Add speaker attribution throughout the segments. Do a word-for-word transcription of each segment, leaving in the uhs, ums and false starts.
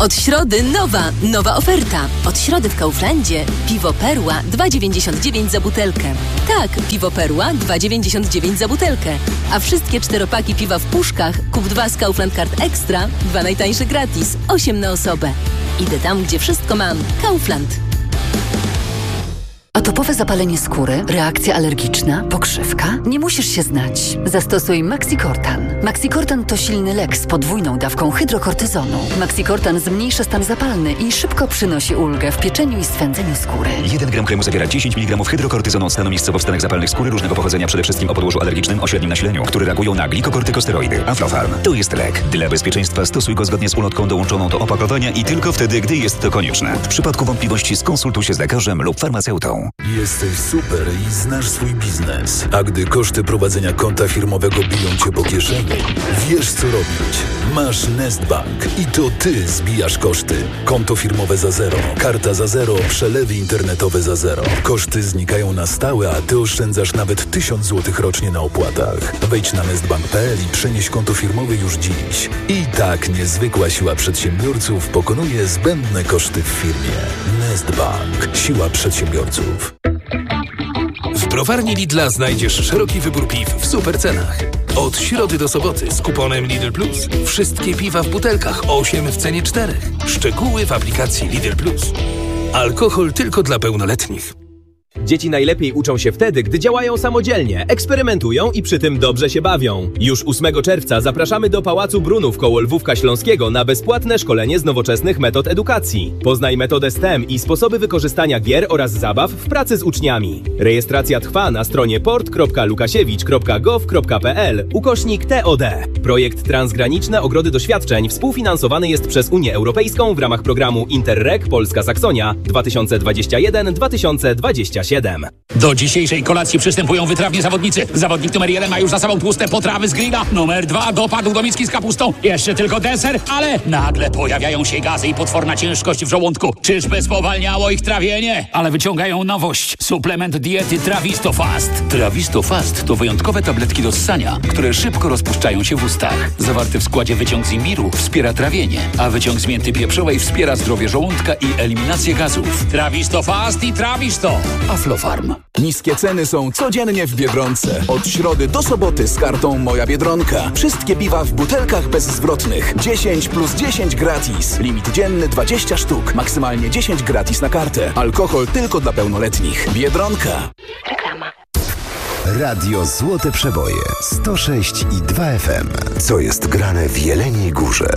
Speaker 1: Od środy nowa, nowa oferta. Od środy w Kauflandzie piwo Perła dwa dziewięćdziesiąt dziewięć za butelkę. Tak, piwo Perła dwa dziewięćdziesiąt dziewięć za butelkę. A wszystkie czteropaki piwa w puszkach kup dwa z Kaufland Card Extra, dwa najtańsze gratis, osiem na osobę. Idę tam, gdzie wszystko mam. Kaufland.
Speaker 2: Atopowe zapalenie skóry, reakcja alergiczna, pokrzywka? Nie musisz się znać. Zastosuj Maxicortan. Maxicortan to silny lek z podwójną dawką hydrokortyzonu. Maxicortan zmniejsza stan zapalny i szybko przynosi ulgę w pieczeniu i swędzeniu skóry.
Speaker 3: jeden gram kremu zawiera dziesięć miligramów hydrokortyzonu od stanu miejscowo w stanach zapalnych skóry różnego pochodzenia, przede wszystkim o podłożu alergicznym o średnim nasileniu, które reagują na glikokortykosteroidy. Aflofarm to jest lek. Dla bezpieczeństwa stosuj go zgodnie z ulotką dołączoną do opakowania i tylko wtedy, gdy jest to konieczne. W przypadku wątpliwości skonsultuj się z lekarzem lub farmaceutą.
Speaker 4: Jesteś super i znasz swój biznes. A gdy koszty prowadzenia konta firmowego biją cię po kieszeni, wiesz co robić. Masz Nestbank i to ty zbijasz koszty. Konto firmowe za zero, karta za zero, przelewy internetowe za zero. Koszty znikają na stałe, a ty oszczędzasz nawet tysiąc złotych rocznie na opłatach. Wejdź na nestbank kropka p l i przenieś konto firmowe już dziś. I tak niezwykła siła przedsiębiorców pokonuje zbędne koszty w firmie. Nestbank. Siła przedsiębiorców.
Speaker 5: W browarni Lidla znajdziesz szeroki wybór piw w super cenach. Od środy do soboty z kuponem Lidl Plus. Wszystkie piwa w butelkach, osiem w cenie czterech. Szczegóły w aplikacji Lidl Plus. Alkohol tylko dla pełnoletnich.
Speaker 6: Dzieci najlepiej uczą się wtedy, gdy działają samodzielnie, eksperymentują i przy tym dobrze się bawią. Już ósmego czerwca zapraszamy do Pałacu Brunów koło Lwówka Śląskiego na bezpłatne szkolenie z nowoczesnych metod edukacji. Poznaj metodę STEM i sposoby wykorzystania gier oraz zabaw w pracy z uczniami. Rejestracja trwa na stronie port kropka lukasiewicz kropka gov kropka p l ukośnik T O D. Projekt Transgraniczne Ogrody Doświadczeń współfinansowany jest przez Unię Europejską w ramach programu Interreg Polska Saksonia dwa tysiące dwudziesty pierwszy do dwa tysiące dwudziestego siódmego.
Speaker 7: Do dzisiejszej kolacji przystępują wytrawni zawodnicy. Zawodnik numer jeden ma już za sobą tłuste potrawy z grilla. Numer dwa dopadł do miski z kapustą. Jeszcze tylko deser, ale nagle pojawiają się gazy i potworna ciężkość w żołądku. Czyżby spowalniało ich trawienie? Ale wyciągają nowość. Suplement diety Trawisto Fast. Trawisto Fast to wyjątkowe tabletki do ssania, które szybko rozpuszczają się w ustach. Zawarty w składzie wyciąg z imbiru wspiera trawienie, a wyciąg z mięty pieprzowej wspiera zdrowie żołądka i eliminację gazów. Trawisto Fast i Trawisto. Aflofarm.
Speaker 8: Niskie ceny są codziennie w Biedronce. Od środy do soboty z kartą Moja Biedronka. Wszystkie piwa w butelkach bezzwrotnych. dziesięć plus dziesięć gratis. Limit dzienny dwadzieścia sztuk. Maksymalnie dziesięć gratis na kartę. Alkohol tylko dla pełnoletnich. Biedronka.
Speaker 9: Reklama. Radio Złote Przeboje. sto sześć i dwa F M. Co jest grane w Jeleniej Górze?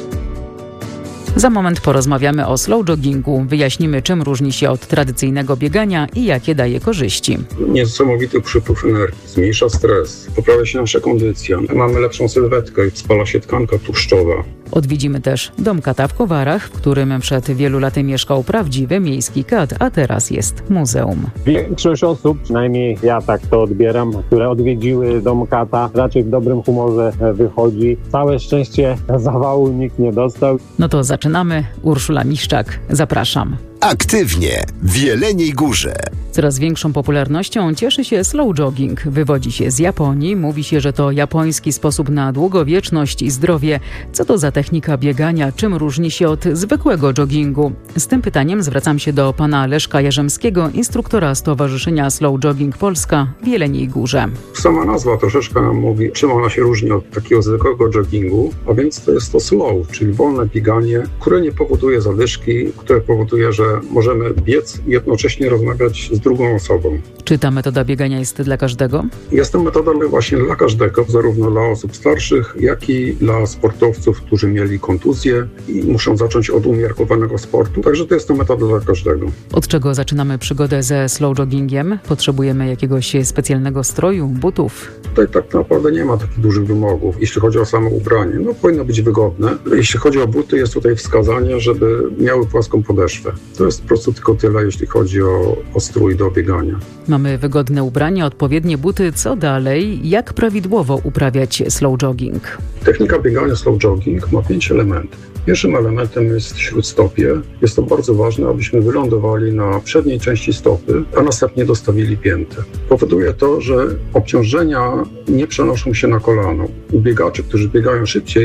Speaker 10: Za moment porozmawiamy o slow joggingu. Wyjaśnimy, czym różni się od tradycyjnego biegania i jakie daje korzyści.
Speaker 11: Niesamowity przypływ energii, zmniejsza stres, poprawia się nasza kondycja, mamy lepszą sylwetkę i spala się tkanka tłuszczowa.
Speaker 10: Odwiedzimy też dom kata w Kowarach, w którym przed wielu laty mieszkał prawdziwy miejski kat, a teraz jest muzeum.
Speaker 12: Większość osób, przynajmniej ja tak to odbieram, które odwiedziły dom kata, raczej w dobrym humorze wychodzi. Całe szczęście zawału nikt nie dostał.
Speaker 10: No to zaczynamy. Urszula Miszczak, zapraszam.
Speaker 9: Aktywnie w Jeleniej Górze.
Speaker 10: Coraz większą popularnością cieszy się slow jogging. Wywodzi się z Japonii. Mówi się, że to japoński sposób na długowieczność i zdrowie. Co to za technika biegania? Czym różni się od zwykłego joggingu? Z tym pytaniem zwracam się do pana Leszka Jarzemskiego, instruktora Stowarzyszenia Slow Jogging Polska w Jeleniej Górze.
Speaker 11: Sama nazwa troszeczkę nam mówi, czym ona się różni od takiego zwykłego joggingu, a więc to jest to slow, czyli wolne bieganie, które nie powoduje zadyszki, które powoduje, że możemy biec i jednocześnie rozmawiać z drugą osobą.
Speaker 10: Czy ta metoda biegania jest dla każdego?
Speaker 11: Jest to metoda właśnie dla każdego, zarówno dla osób starszych, jak i dla sportowców, którzy mieli kontuzję i muszą zacząć od umiarkowanego sportu. Także to jest to metoda dla każdego.
Speaker 10: Od czego zaczynamy przygodę ze slow joggingiem? Potrzebujemy jakiegoś specjalnego stroju, butów?
Speaker 11: Tutaj tak naprawdę nie ma takich dużych wymogów, jeśli chodzi o samo ubranie. No powinno być wygodne. Jeśli chodzi o buty, jest tutaj wskazanie, żeby miały płaską podeszwę. To jest po prostu tylko tyle, jeśli chodzi o, o strój do biegania.
Speaker 10: Mamy wygodne ubranie, odpowiednie buty. Co dalej? Jak prawidłowo uprawiać slow jogging?
Speaker 11: Technika biegania slow jogging ma pięć elementów. Pierwszym elementem jest śródstopie. Jest to bardzo ważne, abyśmy wylądowali na przedniej części stopy, a następnie dostawili piętę. Powoduje to, że obciążenia nie przenoszą się na kolano. U biegaczy, którzy biegają szybciej,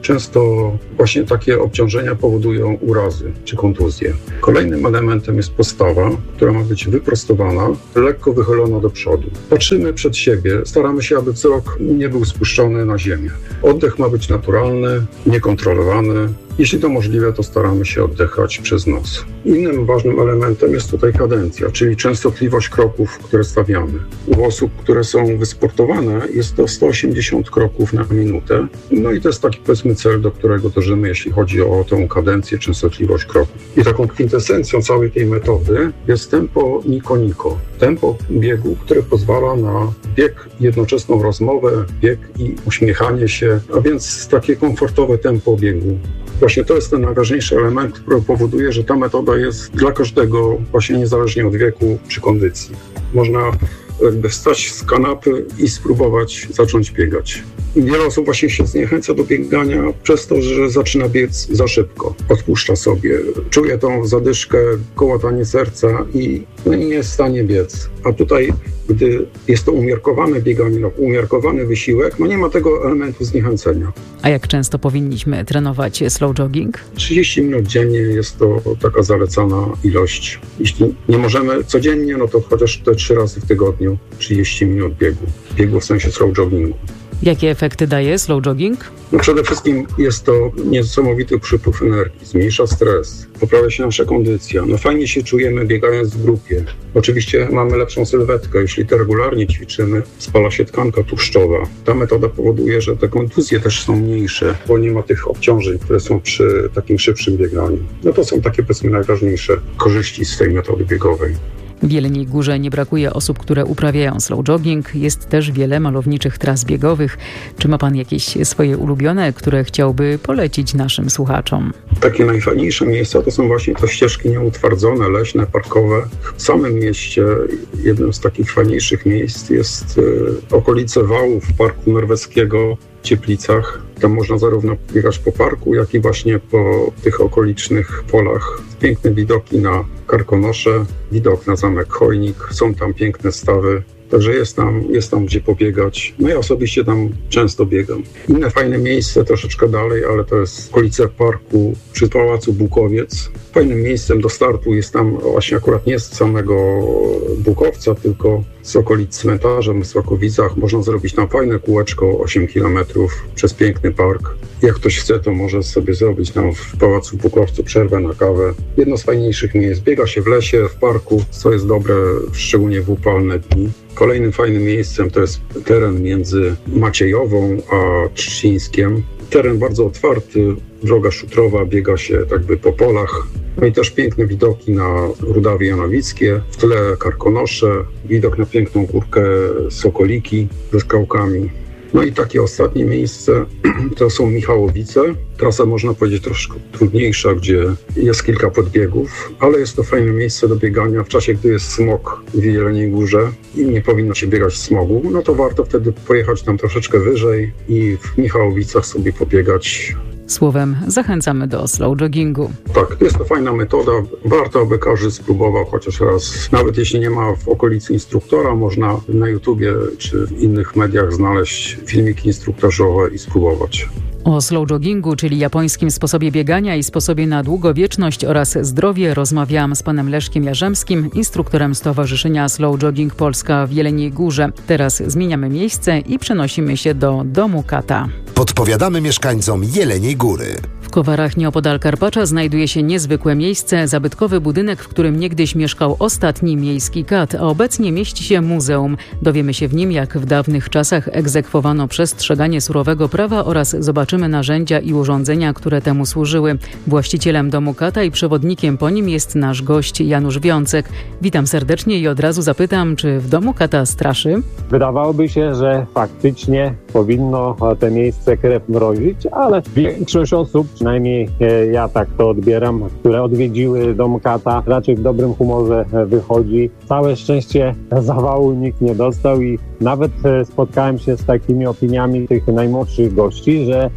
Speaker 11: Często właśnie takie obciążenia powodują urazy czy kontuzje. Kolejnym elementem jest postawa, która ma być wyprostowana, lekko wychylona do przodu. Patrzymy przed siebie, staramy się, aby wzrok nie był spuszczony na ziemię. Oddech ma być naturalny, niekontrolowany. Jeśli to możliwe, to staramy się oddychać przez nos. Innym ważnym elementem jest tutaj kadencja, czyli częstotliwość kroków, które stawiamy. U osób, które są wysportowane, jest to sto osiemdziesiąt kroków na minutę. No i to jest taki, powiedzmy, cel, do którego dążymy, jeśli chodzi o tę kadencję, częstotliwość kroków. I taką kwintesencją całej tej metody jest tempo niko-niko. Tempo biegu, które pozwala na bieg, jednoczesną rozmowę, bieg i uśmiechanie się, a więc takie komfortowe tempo biegu. Właśnie to jest ten najważniejszy element, który powoduje, że ta metoda jest dla każdego, właśnie niezależnie od wieku czy kondycji. Można jakby wstać z kanapy i spróbować zacząć biegać. Wiele osób właśnie się zniechęca do biegania przez to, że zaczyna biec za szybko. Odpuszcza sobie, czuje tą zadyszkę, kołatanie serca i no nie jest w stanie biec. A tutaj, gdy jest to umiarkowane bieganie, no, umiarkowany wysiłek, no nie ma tego elementu zniechęcenia.
Speaker 10: A jak często powinniśmy trenować slow jogging?
Speaker 11: trzydzieści minut dziennie jest to taka zalecana ilość. Jeśli nie możemy codziennie, no to chociaż te trzy razy w tygodniu trzydzieści minut biegu. Biegu w sensie slow joggingu.
Speaker 10: Jakie efekty daje slow jogging?
Speaker 11: No przede wszystkim jest to niesamowity przypływ energii, zmniejsza stres, poprawia się nasza kondycja. No fajnie się czujemy biegając w grupie. Oczywiście mamy lepszą sylwetkę, jeśli to regularnie ćwiczymy, spala się tkanka tłuszczowa. Ta metoda powoduje, że te kontuzje też są mniejsze, bo nie ma tych obciążeń, które są przy takim szybszym bieganiu. No to są takie, powiedzmy, najważniejsze korzyści z tej metody biegowej.
Speaker 10: W Jeleniej Górze nie brakuje osób, które uprawiają slow jogging. Jest też wiele malowniczych tras biegowych. Czy ma pan jakieś swoje ulubione, które chciałby polecić naszym słuchaczom?
Speaker 11: Takie najfajniejsze miejsca to są właśnie te ścieżki nieutwardzone, leśne, parkowe. W samym mieście jednym z takich fajniejszych miejsc jest y, okolice Wałów, Parku Norweskiego w Cieplicach. Tam można zarówno biegać po parku, jak i właśnie po tych okolicznych polach. Piękne widoki na Karkonosze, widok na Zamek Chojnik, są tam piękne stawy. Także jest tam, jest tam gdzie pobiegać. No ja osobiście tam często biegam. Inne fajne miejsce troszeczkę dalej, ale to jest okolice parku przy Pałacu Bukowiec. Fajnym miejscem do startu jest tam właśnie akurat nie z samego Bukowca, tylko z okolic cmentarza w Mysłakowicach. Można zrobić tam fajne kółeczko osiem kilometrów przez piękny park. Jak ktoś chce, to może sobie zrobić tam w Pałacu Bukowcu przerwę na kawę. Jedno z fajniejszych miejsc. Biega się w lesie, w parku, co jest dobre szczególnie w upalne dni. Kolejnym fajnym miejscem to jest teren między Maciejową a Trzcińskiem. Teren bardzo otwarty, droga szutrowa, biega się tak by po polach. No i też piękne widoki na Rudawie Janowickie, w tle Karkonosze, widok na piękną górkę Sokoliki ze skałkami. No i takie ostatnie miejsce to są Michałowice. Trasa, można powiedzieć, troszkę trudniejsza, gdzie jest kilka podbiegów, ale jest to fajne miejsce do biegania w czasie, gdy jest smog w Jeleniej Górze i nie powinno się biegać w smogu, no to warto wtedy pojechać tam troszeczkę wyżej i w Michałowicach sobie pobiegać.
Speaker 10: Słowem, zachęcamy do slow joggingu.
Speaker 11: Tak, jest to fajna metoda. Warto, aby każdy spróbował chociaż raz. Nawet jeśli nie ma w okolicy instruktora, można na YouTubie czy w innych mediach znaleźć filmiki instruktażowe i spróbować.
Speaker 10: O slow joggingu, czyli japońskim sposobie biegania i sposobie na długowieczność oraz zdrowie, rozmawiałam z panem Leszkiem Jarzemskim, instruktorem Stowarzyszenia Slow Jogging Polska w Jeleniej Górze. Teraz zmieniamy miejsce i przenosimy się do domu Kata.
Speaker 9: Podpowiadamy mieszkańcom Jeleniej Góry.
Speaker 10: W Kowarach nieopodal Karpacza znajduje się niezwykłe miejsce, zabytkowy budynek, w którym niegdyś mieszkał ostatni miejski kat, a obecnie mieści się muzeum. Dowiemy się w nim, jak w dawnych czasach egzekwowano przestrzeganie surowego prawa oraz zobaczymy narzędzia i urządzenia, które temu służyły. Właścicielem domu kata i przewodnikiem po nim jest nasz gość Janusz Wiącek. Witam serdecznie i od razu zapytam, czy w domu kata straszy?
Speaker 12: Wydawałoby się, że faktycznie powinno te miejsce krew mrozić, ale większość osób, przynajmniej ja tak to odbieram, które odwiedziły dom kata, raczej w dobrym humorze wychodzi. Całe szczęście zawału nikt nie dostał i nawet spotkałem się z takimi opiniami tych najmłodszych gości, że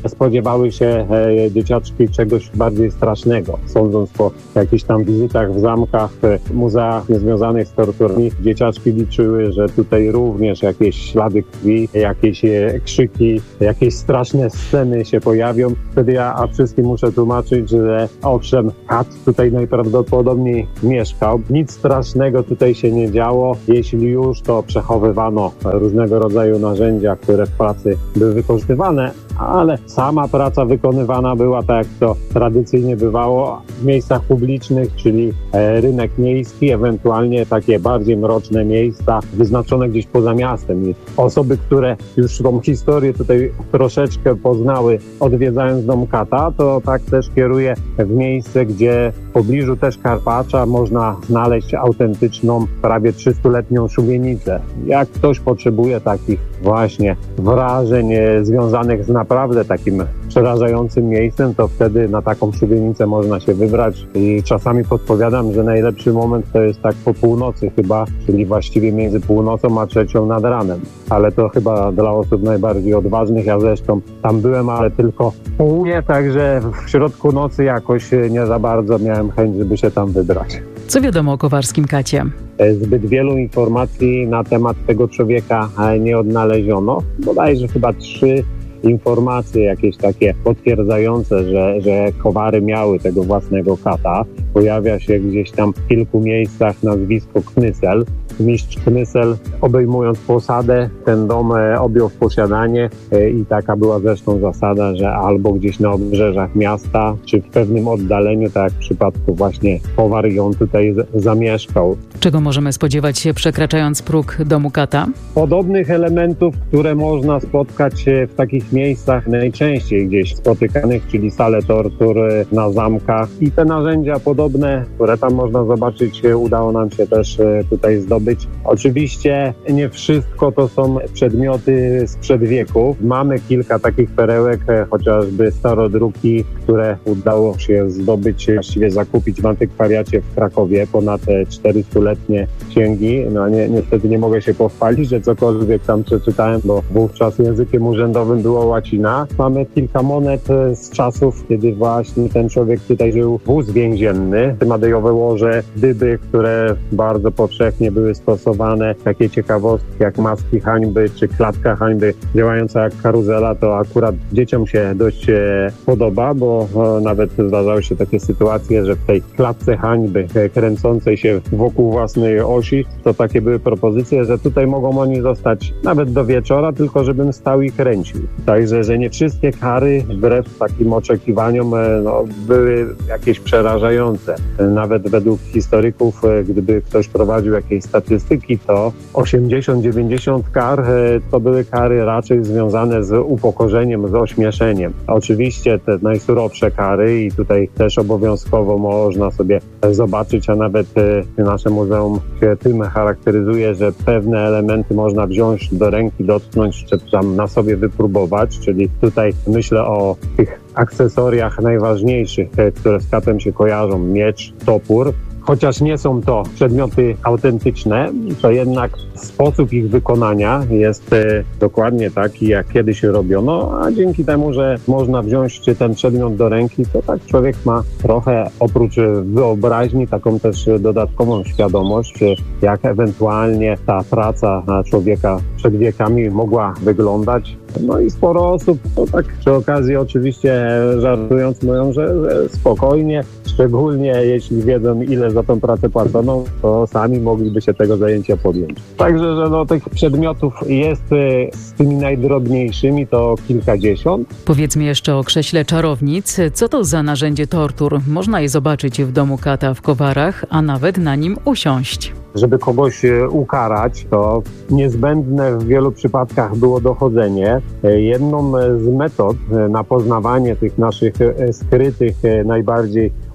Speaker 12: spodziewały się e, dzieciaczki czegoś bardziej strasznego. Sądząc po jakichś tam wizytach w zamkach, e, muzeach niezwiązanych z torturami, dzieciaczki liczyły, że tutaj również jakieś ślady krwi, jakieś e, krzyki, jakieś straszne sceny się pojawią. Wtedy ja a wszystkim muszę tłumaczyć, że owszem, kat tutaj najprawdopodobniej mieszkał. Nic strasznego tutaj się nie działo. Jeśli już, to przechowywano różnego rodzaju narzędzia, które w pracy były wykorzystywane, ale sama praca wykonywana była tak, jak to tradycyjnie bywało w miejscach publicznych, czyli rynek miejski, ewentualnie takie bardziej mroczne miejsca wyznaczone gdzieś poza miastem. I osoby, które już tą historię tutaj troszeczkę poznały, odwiedzając dom kata, to tak też kieruję w miejsce, gdzie w pobliżu też Karpacza można znaleźć autentyczną, prawie trzystuletnią szubienicę. Jak ktoś potrzebuje takich właśnie wrażeń związanych z naprawdę takim przerażającym miejscem, to wtedy na taką szubienicę można się wybrać i czasami podpowiadam, że najlepszy moment to jest tak po północy chyba, czyli właściwie między północą a trzecią nad ranem. Ale to chyba dla osób najbardziej odważnych. Ja zresztą tam byłem, ale tylko półnie, także w środku nocy jakoś nie za bardzo miałem chęć, żeby się tam wybrać.
Speaker 10: Co wiadomo o kowarskim kacie?
Speaker 12: Zbyt wielu informacji na temat tego człowieka nie odnaleziono. Bodajże chyba trzy informacje jakieś takie potwierdzające, że, że kowary miały tego własnego kata. Pojawia się gdzieś tam w kilku miejscach nazwisko Knysel. Mistrz Knysel, obejmując posadę, ten dom objął w posiadanie i taka była zresztą zasada, że albo gdzieś na obrzeżach miasta, czy w pewnym oddaleniu, tak jak w przypadku właśnie kowar, i on tutaj z- zamieszkał.
Speaker 10: Czego możemy spodziewać się, przekraczając próg domu kata?
Speaker 12: Podobnych elementów, które można spotkać w takich miejscach najczęściej gdzieś spotykanych, czyli sale tortur na zamkach i te narzędzia podobne, które tam można zobaczyć, udało nam się też tutaj zdobyć. Oczywiście nie wszystko to są przedmioty sprzed wieków. Mamy kilka takich perełek, chociażby starodruki, które udało się zdobyć, właściwie zakupić w antykwariacie w Krakowie, ponad czterystuletnie księgi. No nie, niestety nie mogę się pochwalić, że cokolwiek tam przeczytałem, bo wówczas językiem urzędowym była łacina. Mamy kilka monet z czasów, kiedy właśnie ten człowiek tutaj żył. Wóz więzienny, madejowe łoże, dyby, które bardzo powszechnie były stosowane. Takie ciekawostki jak maski hańby czy klatka hańby działająca jak karuzela, to akurat dzieciom się dość e, podoba, bo e, nawet zdarzały się takie sytuacje, że w tej klatce hańby e, kręcącej się wokół własnej osi, to takie były propozycje, że tutaj mogą oni zostać nawet do wieczora, tylko żebym stał i kręcił. Także, że nie wszystkie kary wbrew takim oczekiwaniom e, no, były jakieś przerażające. E, nawet według historyków, e, gdyby ktoś prowadził jakieś statystyki, to osiemdziesiąt dziewięćdziesiąt kar to były kary raczej związane z upokorzeniem, z ośmieszeniem. Oczywiście te najsurowsze kary i tutaj też obowiązkowo można sobie zobaczyć, a nawet nasze muzeum się tym charakteryzuje, że pewne elementy można wziąć do ręki, dotknąć, czy tam na sobie wypróbować, czyli tutaj myślę o tych akcesoriach najważniejszych, które z katem się kojarzą: miecz, topór. Chociaż nie są to przedmioty autentyczne, to jednak sposób ich wykonania jest e, dokładnie taki, jak kiedyś robiono, a dzięki temu, że można wziąć ten przedmiot do ręki, to tak człowiek ma trochę oprócz wyobraźni taką też dodatkową świadomość, jak ewentualnie ta praca człowieka przed wiekami mogła wyglądać. No i sporo osób, to tak przy okazji oczywiście żartując, mówią, że, że spokojnie, szczególnie jeśli wiedzą, ile za tą pracę płacono, to sami mogliby się tego zajęcia podjąć. Także, że no, tych przedmiotów jest z tymi najdrobniejszymi to kilkadziesiąt.
Speaker 10: Powiedzmy jeszcze o krześle czarownic. Co to za narzędzie tortur? Można je zobaczyć w domu kata w Kowarach, a nawet na nim usiąść.
Speaker 12: Żeby kogoś ukarać, to niezbędne w wielu przypadkach było dochodzenie. Jedną z metod na poznawanie tych naszych skrytych, najbardziej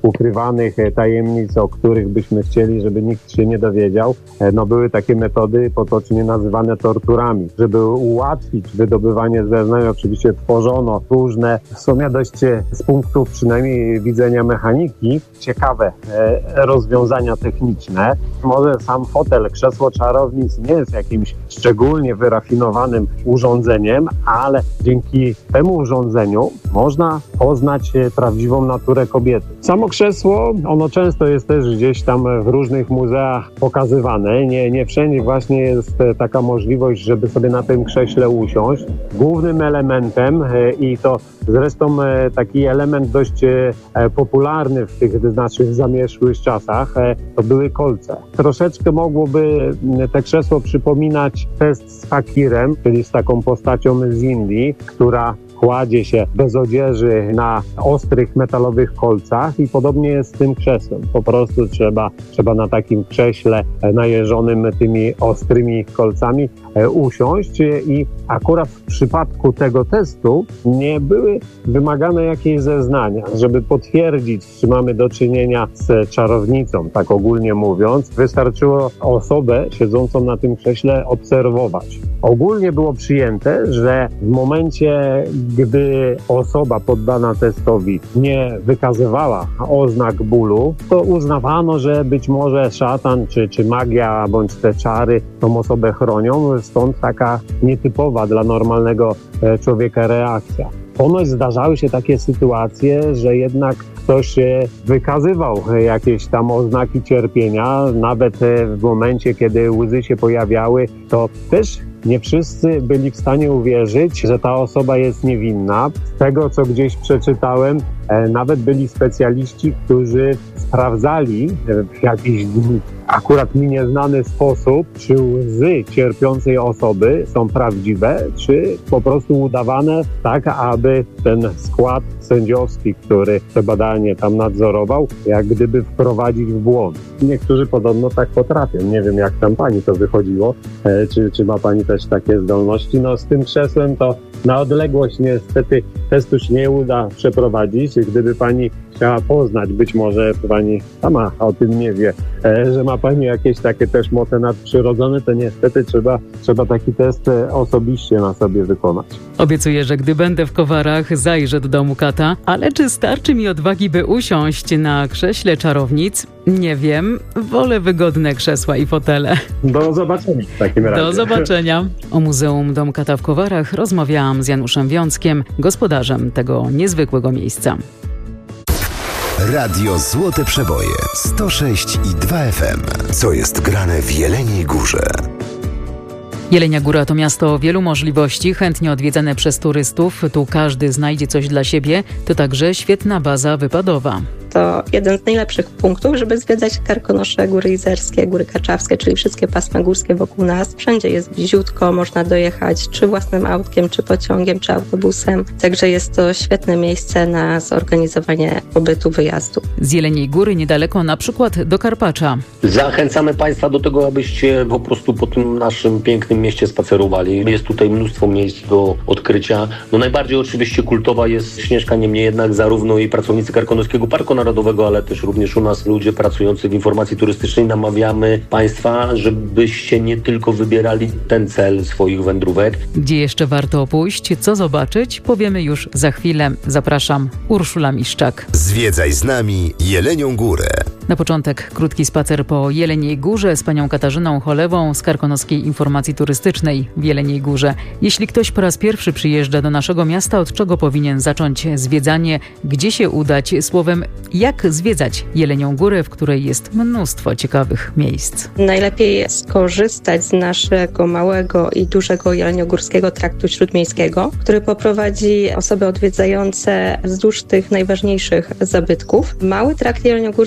Speaker 12: ukrywanych tajemnic, o których byśmy chcieli, żeby nikt się nie dowiedział. No były takie metody potocznie nazywane torturami. Żeby ułatwić wydobywanie zeznań, oczywiście tworzono różne, w sumie dość z punktów przynajmniej widzenia mechaniki, ciekawe rozwiązania techniczne. Może sam fotel, krzesło czarownic nie jest jakimś szczególnie wyrafinowanym urządzeniem, ale dzięki temu urządzeniu można poznać prawdziwą naturę kobiety. Samo krzesło, ono często jest też gdzieś tam w różnych muzeach pokazywane. Nie, nie wszędzie właśnie jest taka możliwość, żeby sobie na tym krześle usiąść. Głównym elementem, i to zresztą taki element dość popularny w tych naszych zamierzchłych czasach, to były kolce. Troszeczkę mogłoby te krzesło przypominać test z fakirem, czyli z taką postacią z Indii, która kładzie się bez odzieży na ostrych metalowych kolcach i podobnie jest z tym krzesłem. Po prostu trzeba, trzeba na takim krześle najeżonym tymi ostrymi kolcami usiąść i akurat w przypadku tego testu nie były wymagane jakieś zeznania, żeby potwierdzić, czy mamy do czynienia z czarownicą, tak ogólnie mówiąc. Wystarczyło osobę siedzącą na tym krześle obserwować. Ogólnie było przyjęte, że w momencie, gdy osoba poddana testowi nie wykazywała oznak bólu, to uznawano, że być może szatan czy, czy magia bądź te czary tą osobę chronią, stąd taka nietypowa dla normalnego człowieka reakcja. Ponoć zdarzały się takie sytuacje, że jednak ktoś wykazywał jakieś tam oznaki cierpienia, nawet w momencie, kiedy łzy się pojawiały, to też nie wszyscy byli w stanie uwierzyć, że ta osoba jest niewinna. Z tego, co gdzieś przeczytałem, nawet byli specjaliści, którzy sprawdzali w jakiś akurat mi nieznany sposób, czy łzy cierpiącej osoby są prawdziwe, czy po prostu udawane, tak aby ten skład sędziowski, który te badanie tam nadzorował, jak gdyby wprowadzić w błąd. Niektórzy podobno tak potrafią. Nie wiem, jak tam pani to wychodziło, czy, czy ma pani też takie zdolności. No z tym krzesłem to na odległość niestety testu się nie uda przeprowadzić. Gdyby pani chciała poznać, być może pani sama o tym nie wie, że ma pani jakieś takie też moce nadprzyrodzone, to niestety trzeba, trzeba taki test osobiście na sobie wykonać.
Speaker 10: Obiecuję, że gdy będę w Kowarach, zajrzę do domu kata, ale czy starczy mi odwagi, by usiąść na krześle czarownic? Nie wiem. Wolę wygodne krzesła i fotele.
Speaker 12: Do zobaczenia w takim razie.
Speaker 10: Do zobaczenia. O Muzeum Dom Kata w Kowarach rozmawiałam z Januszem Wiąckiem, gospodarzem tego niezwykłego miejsca.
Speaker 9: Radio Złote Przeboje sto sześć i dwa F M. Co jest grane w Jeleniej Górze?
Speaker 10: Jelenia Góra to miasto wielu możliwości, chętnie odwiedzane przez turystów. Tu każdy znajdzie coś dla siebie. To także świetna baza wypadowa.
Speaker 13: To jeden z najlepszych punktów, żeby zwiedzać Karkonosze, Góry Izerskie, Góry Kaczawskie, czyli wszystkie pasma górskie wokół nas. Wszędzie jest bliziutko, można dojechać czy własnym autkiem, czy pociągiem, czy autobusem. Także jest to świetne miejsce na zorganizowanie pobytu, wyjazdu.
Speaker 10: Z Jeleniej Góry niedaleko na przykład do Karpacza.
Speaker 14: Zachęcamy Państwa do tego, abyście po prostu po tym naszym pięknym mieście spacerowali. Jest tutaj mnóstwo miejsc do odkrycia. No najbardziej oczywiście kultowa jest Śnieżka, niemniej jednak zarówno i pracownicy Karkonoskiego Parku Narodowego, ale też również u nas ludzie pracujący w informacji turystycznej namawiamy Państwa, żebyście nie tylko wybierali ten cel swoich wędrówek.
Speaker 10: Gdzie jeszcze warto pójść, co zobaczyć, powiemy już za chwilę. Zapraszam, Urszula Miszczak.
Speaker 9: Zwiedzaj z nami Jelenią Górę.
Speaker 10: Na początek krótki spacer po Jeleniej Górze z panią Katarzyną Cholewą z Karkonoskiej Informacji Turystycznej w Jeleniej Górze. Jeśli ktoś po raz pierwszy przyjeżdża do naszego miasta, od czego powinien zacząć zwiedzanie, gdzie się udać, słowem jak zwiedzać Jelenią Górę, w której jest mnóstwo ciekawych miejsc.
Speaker 13: Najlepiej skorzystać z naszego małego i dużego jeleniogórskiego traktu śródmiejskiego, który poprowadzi osoby odwiedzające wzdłuż tych najważniejszych zabytków. Mały trakt jeleniogórski składa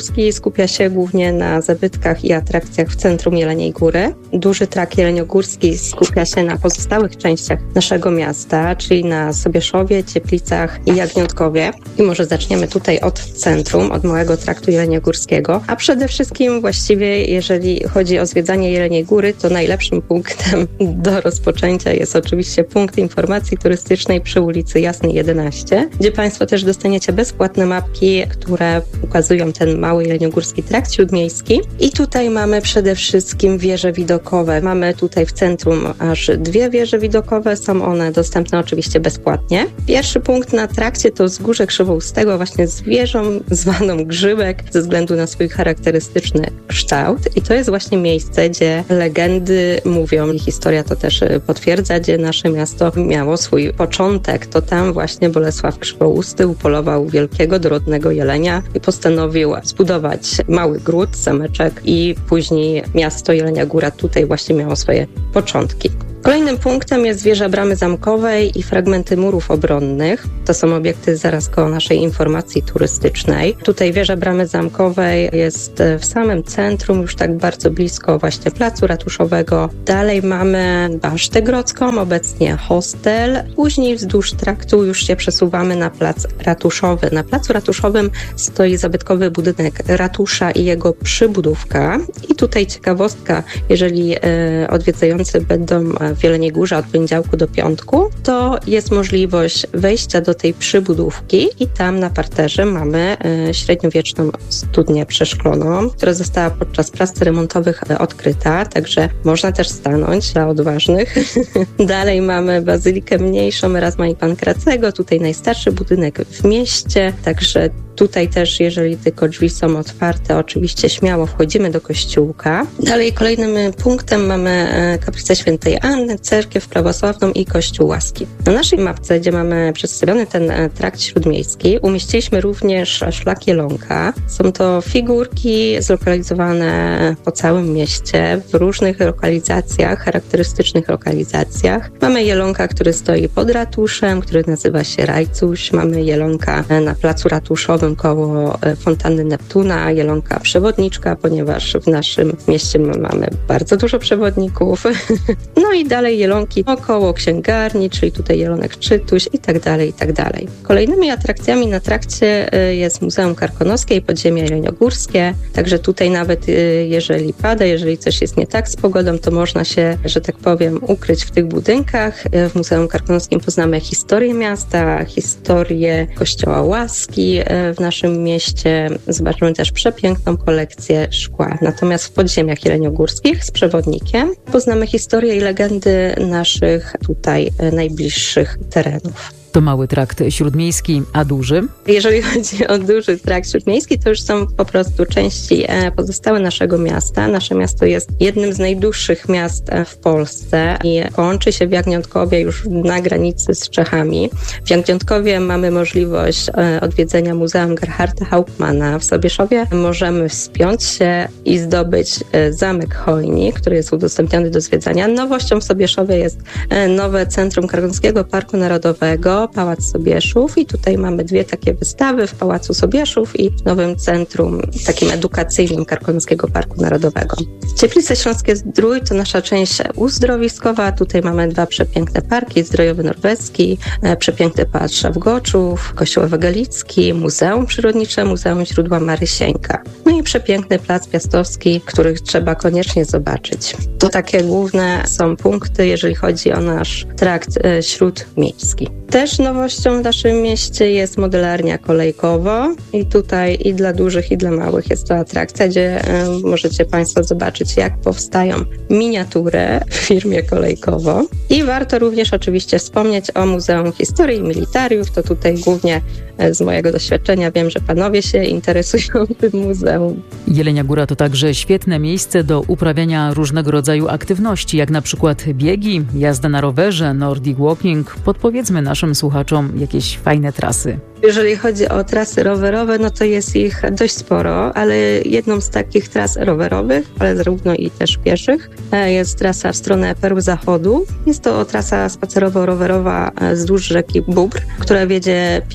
Speaker 13: skupia się głównie na zabytkach i atrakcjach w centrum Jeleniej Góry. Duży trak jeleniogórski skupia się na pozostałych częściach naszego miasta, czyli na Sobieszowie, Cieplicach i Jagniątkowie. I może zaczniemy tutaj od centrum, od małego traktu jeleniogórskiego, a przede wszystkim właściwie, jeżeli chodzi o zwiedzanie Jeleniej Góry, to najlepszym punktem do rozpoczęcia jest oczywiście punkt informacji turystycznej przy ulicy Jasnej jedenaście, gdzie Państwo też dostaniecie bezpłatne mapki, które ukazują ten mały jeleniogórski trakt śródmiejski. I tutaj mamy przede wszystkim wieże widokowe. Mamy tutaj w centrum aż dwie wieże widokowe, są one dostępne oczywiście bezpłatnie. Pierwszy punkt na trakcie to Wzgórze Krzywoustego, właśnie z wieżą zwaną Grzybek, ze względu na swój charakterystyczny kształt. I to jest właśnie miejsce, gdzie legendy mówią, i historia to też potwierdza, gdzie nasze miasto miało swój początek. To tam właśnie Bolesław Krzywousty upolował wielkiego, dorodnego jelenia i postanowił zbudować mały gród, zameczek, i później miasto Jelenia Góra tutaj właśnie miało swoje początki. Kolejnym punktem jest wieża Bramy Zamkowej i fragmenty murów obronnych. To są obiekty zaraz koło naszej informacji turystycznej. Tutaj wieża Bramy Zamkowej jest w samym centrum, już tak bardzo blisko właśnie Placu Ratuszowego. Dalej mamy Basztę Grodzką, obecnie hostel. Później wzdłuż traktu już się przesuwamy na Plac Ratuszowy. Na Placu Ratuszowym stoi zabytkowy budynek ratusza i jego przybudówka. I tutaj ciekawostka, jeżeli e, odwiedzający będą w Jeleniej Górze od poniedziałku do piątku, to jest możliwość wejścia do tej przybudówki i tam na parterze mamy e, średniowieczną studnię przeszkloną, która została podczas prac remontowych odkryta, także można też stanąć dla odważnych. Dalej mamy Bazylikę Mniejszą Erasma i Pankracego, tutaj najstarszy budynek w mieście, także tutaj też, jeżeli tylko drzwi są otwarte, oczywiście śmiało wchodzimy do kościółka. Dalej kolejnym punktem mamy Kaplicę Świętej Anny, cerkiew prawosławną i Kościół Łaski. Na naszej mapce, gdzie mamy przedstawiony ten trakt śródmiejski, umieściliśmy również szlak Jelonka. Są to figurki zlokalizowane po całym mieście, w różnych lokalizacjach, charakterystycznych lokalizacjach. Mamy Jelonka, który stoi pod ratuszem, który nazywa się Rajcuś. Mamy Jelonka na Placu Ratuszowym koło fontanny Neptuna, Jelonka przewodniczka, ponieważ w naszym mieście mamy bardzo dużo przewodników. No i dalej jelonki około księgarni, czyli tutaj Jelonek Czytuś i tak dalej, i tak dalej. Kolejnymi atrakcjami na trakcie jest Muzeum Karkonoskie i Podziemia Jeleniogórskie, także tutaj nawet jeżeli pada, jeżeli coś jest nie tak z pogodą, to można się, że tak powiem, ukryć w tych budynkach. W Muzeum Karkonoskim poznamy historię miasta, historię Kościoła Łaski w naszym mieście. Zobaczymy też przepiękną kolekcję szkła. Natomiast w podziemiach jeleniogórskich z przewodnikiem poznamy historię i legendy naszych tutaj najbliższych terenów.
Speaker 10: To mały trakt śródmiejski, a duży?
Speaker 13: Jeżeli chodzi o duży trakt śródmiejski, to już są po prostu części pozostałe naszego miasta. Nasze miasto jest jednym z najdłuższych miast w Polsce i kończy się w Jagniątkowie już na granicy z Czechami. W Jagniątkowie mamy możliwość odwiedzenia Muzeum Gerharda Hauptmana. W Sobieszowie możemy wspiąć się i zdobyć zamek Chojni, który jest udostępniony do zwiedzania. Nowością w Sobieszowie jest nowe Centrum Karkonoskiego Parku Narodowego, Pałac Sobieszów, i tutaj mamy dwie takie wystawy w Pałacu Sobieszów i w nowym centrum takim edukacyjnym Karkonoskiego Parku Narodowego. Cieplice Śląskie Zdrój to nasza część uzdrowiskowa. Tutaj mamy dwa przepiękne parki, Zdrojowy Norweski, przepiękny Pałac Szawgoczów, Kościół Ewangelicki, Muzeum Przyrodnicze, Muzeum Źródła Marysieńka. No i przepiękny Plac Piastowski, który trzeba koniecznie zobaczyć. To takie główne są punkty, jeżeli chodzi o nasz trakt śródmiejski. Też nowością w naszym mieście jest modelarnia kolejkowa i tutaj i dla dużych, i dla małych jest to atrakcja, gdzie y, możecie Państwo zobaczyć, jak powstają miniatury w firmie Kolejkowo. I warto również oczywiście wspomnieć o Muzeum Historii i Militariów. To tutaj głównie y, z mojego doświadczenia wiem, że panowie się interesują tym muzeum.
Speaker 10: Jelenia Góra to także świetne miejsce do uprawiania różnego rodzaju aktywności, jak na przykład biegi, jazda na rowerze, nordic walking. Podpowiedzmy naszym słuchaczom jakieś fajne trasy.
Speaker 13: Jeżeli chodzi o trasy rowerowe, no to jest ich dość sporo, ale jedną z takich tras rowerowych, ale zarówno i też pieszych, jest trasa w stronę Perł Zachodu. Jest to trasa spacerowo-rowerowa wzdłuż rzeki Bóbr, która wiedzie pięknie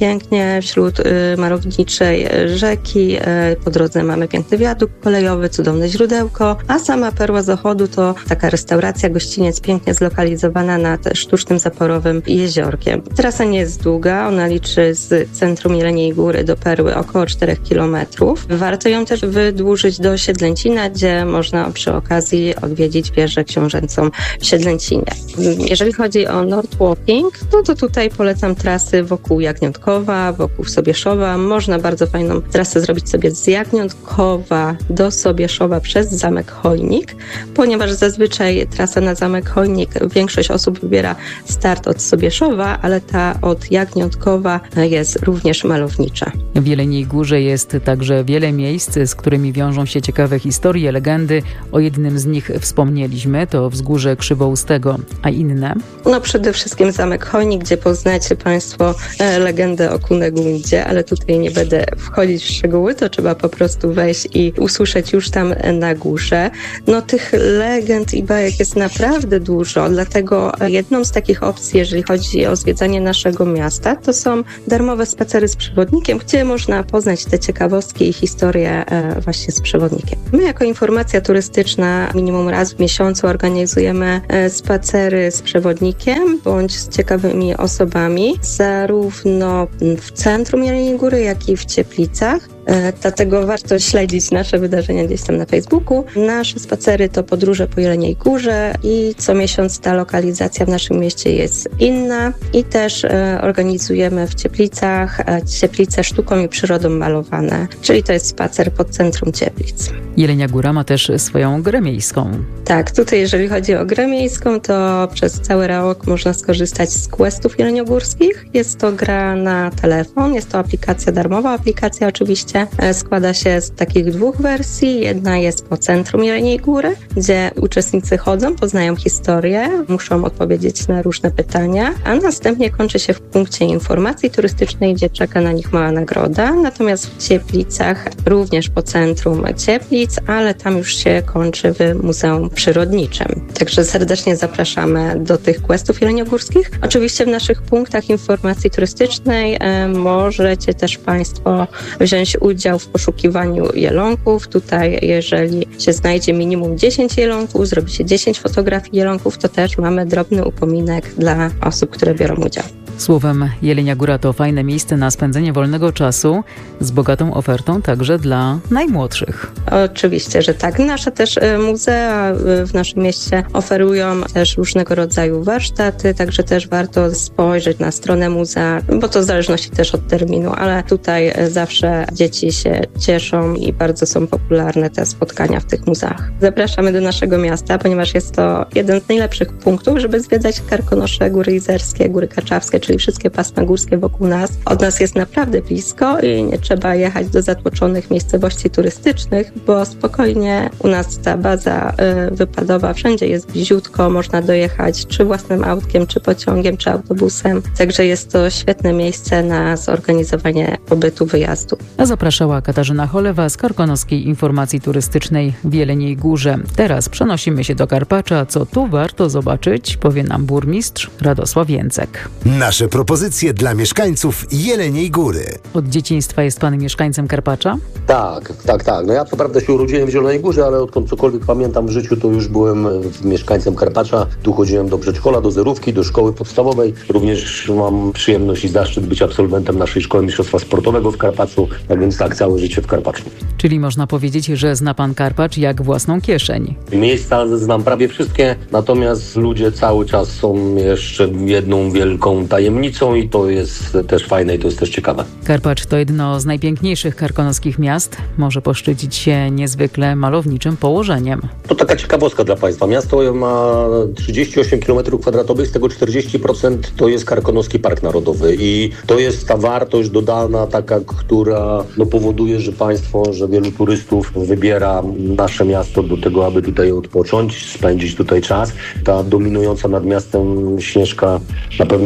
Speaker 13: wśród malowniczej rzeki. Po drodze mamy piękny wiadukt kolejowy, cudowne źródełko, a sama Perła Zachodu to taka restauracja, gościniec pięknie zlokalizowana nad sztucznym zaporowym jeziorkiem. Trasa nie jest długa, ona liczy z centrum Jeleniej Góry do Perły około czterech kilometrów. Warto ją też wydłużyć do Siedlęcina, gdzie można przy okazji odwiedzić wieżę książęcą w Siedlęcinie. Jeżeli chodzi o North Walking, no to tutaj polecam trasy wokół Jagniątkowa, wokół Sobieszowa. Można bardzo fajną trasę zrobić sobie z Jagniątkowa do Sobieszowa przez Zamek Chojnik, ponieważ zazwyczaj trasa na Zamek Chojnik większość osób wybiera start od Sobieszowa, ale ta od Jagniątkowa jest również malownicza.
Speaker 10: W Jeleniej Górze jest także wiele miejsc, z którymi wiążą się ciekawe historie, legendy. O jednym z nich wspomnieliśmy, to Wzgórze Krzywoustego, a inne?
Speaker 13: No przede wszystkim Zamek Chojnik, gdzie poznacie Państwo legendę o Kunegundzie, ale tutaj nie będę wchodzić w szczegóły, to trzeba po prostu wejść i usłyszeć już tam na górze. No tych legend i bajek jest naprawdę dużo, dlatego jedną z takich opcji, jeżeli chodzi o zwiedzanie naszego miasta, to są darmowe spacery z przewodnikiem, gdzie można poznać te ciekawostki i historie właśnie z przewodnikiem. My jako informacja turystyczna minimum raz w miesiącu organizujemy spacery z przewodnikiem bądź z ciekawymi osobami, zarówno w centrum Jeleniej Góry, jak i w Cieplicach. Dlatego warto śledzić nasze wydarzenia gdzieś tam na Facebooku. Nasze spacery to podróże po Jeleniej Górze i co miesiąc ta lokalizacja w naszym mieście jest inna i też e, organizujemy w Cieplicach e, Cieplice sztuką i przyrodą malowane, czyli to jest spacer pod centrum Cieplic.
Speaker 10: Jelenia Góra ma też swoją grę miejską.
Speaker 13: Tak, tutaj jeżeli chodzi o grę miejską, to przez cały rok można skorzystać z questów jeleniogórskich. Jest to gra na telefon, jest to aplikacja darmowa, aplikacja oczywiście składa się z takich dwóch wersji. Jedna jest po centrum Jeleniej Góry, gdzie uczestnicy chodzą, poznają historię, muszą odpowiedzieć na różne pytania, a następnie kończy się w punkcie informacji turystycznej, gdzie czeka na nich mała nagroda. Natomiast w Cieplicach, również po centrum Cieplic, ale tam już się kończy w Muzeum Przyrodniczym. Także serdecznie zapraszamy do tych questów jeleniogórskich. Oczywiście w naszych punktach informacji turystycznej e, możecie też Państwo wziąć udział w poszukiwaniu jelonków. Tutaj jeżeli się znajdzie minimum dziesięć jelonków, zrobi się dziesięć fotografii jelonków, to też mamy drobny upominek dla osób, które biorą udział.
Speaker 10: Słowem, Jelenia Góra to fajne miejsce na spędzenie wolnego czasu z bogatą ofertą także dla najmłodszych.
Speaker 13: Oczywiście, że tak. Nasze też muzea w naszym mieście oferują też różnego rodzaju warsztaty, także też warto spojrzeć na stronę muzea, bo to w zależności też od terminu, ale tutaj zawsze dzieci się cieszą i bardzo są popularne te spotkania w tych muzeach. Zapraszamy do naszego miasta, ponieważ jest to jeden z najlepszych punktów, żeby zwiedzać Karkonosze, Góry Izerskie, Góry Kaczawskie, czyli wszystkie pasma górskie wokół nas. Od nas jest naprawdę blisko i nie trzeba jechać do zatłoczonych miejscowości turystycznych, bo spokojnie u nas ta baza y, wypadowa wszędzie jest bliziutko, można dojechać czy własnym autkiem, czy pociągiem, czy autobusem. Także jest to świetne miejsce na zorganizowanie pobytu, wyjazdu.
Speaker 10: A zapraszała Katarzyna Cholewa z Karkonoskiej Informacji Turystycznej w Jeleniej Górze. Teraz przenosimy się do Karpacza. Co tu warto zobaczyć, powie nam burmistrz Radosław Jęcek.
Speaker 9: Nasze propozycje dla mieszkańców Jeleniej Góry.
Speaker 10: Od dzieciństwa jest pan mieszkańcem Karpacza?
Speaker 14: Tak, tak, tak. No ja co prawda się urodziłem w Zielonej Górze, ale odkąd cokolwiek pamiętam w życiu, to już byłem mieszkańcem Karpacza. Tu chodziłem do przedszkola, do zerówki, do szkoły podstawowej. Również mam przyjemność i zaszczyt być absolwentem naszej Szkoły Mistrzostwa Sportowego w Karpaczu, tak więc tak, całe życie w Karpaczu.
Speaker 10: Czyli można powiedzieć, że zna pan Karpacz jak własną kieszeń.
Speaker 14: Miejsca znam prawie wszystkie, natomiast ludzie cały czas są jeszcze jedną wielką tajemnicą i to jest też fajne i to jest też ciekawe.
Speaker 10: Karpacz to jedno z najpiękniejszych karkonoskich miast. Może poszczycić się niezwykle malowniczym położeniem.
Speaker 14: To taka ciekawostka dla Państwa. Miasto ma trzydzieści osiem kilometrów kwadratowych, z tego czterdzieści procent to jest Karkonoski Park Narodowy i to jest ta wartość dodana taka, która no, powoduje, że państwo, że wielu turystów wybiera nasze miasto do tego, aby tutaj odpocząć, spędzić tutaj czas. Ta dominująca nad miastem Śnieżka na pewno też jest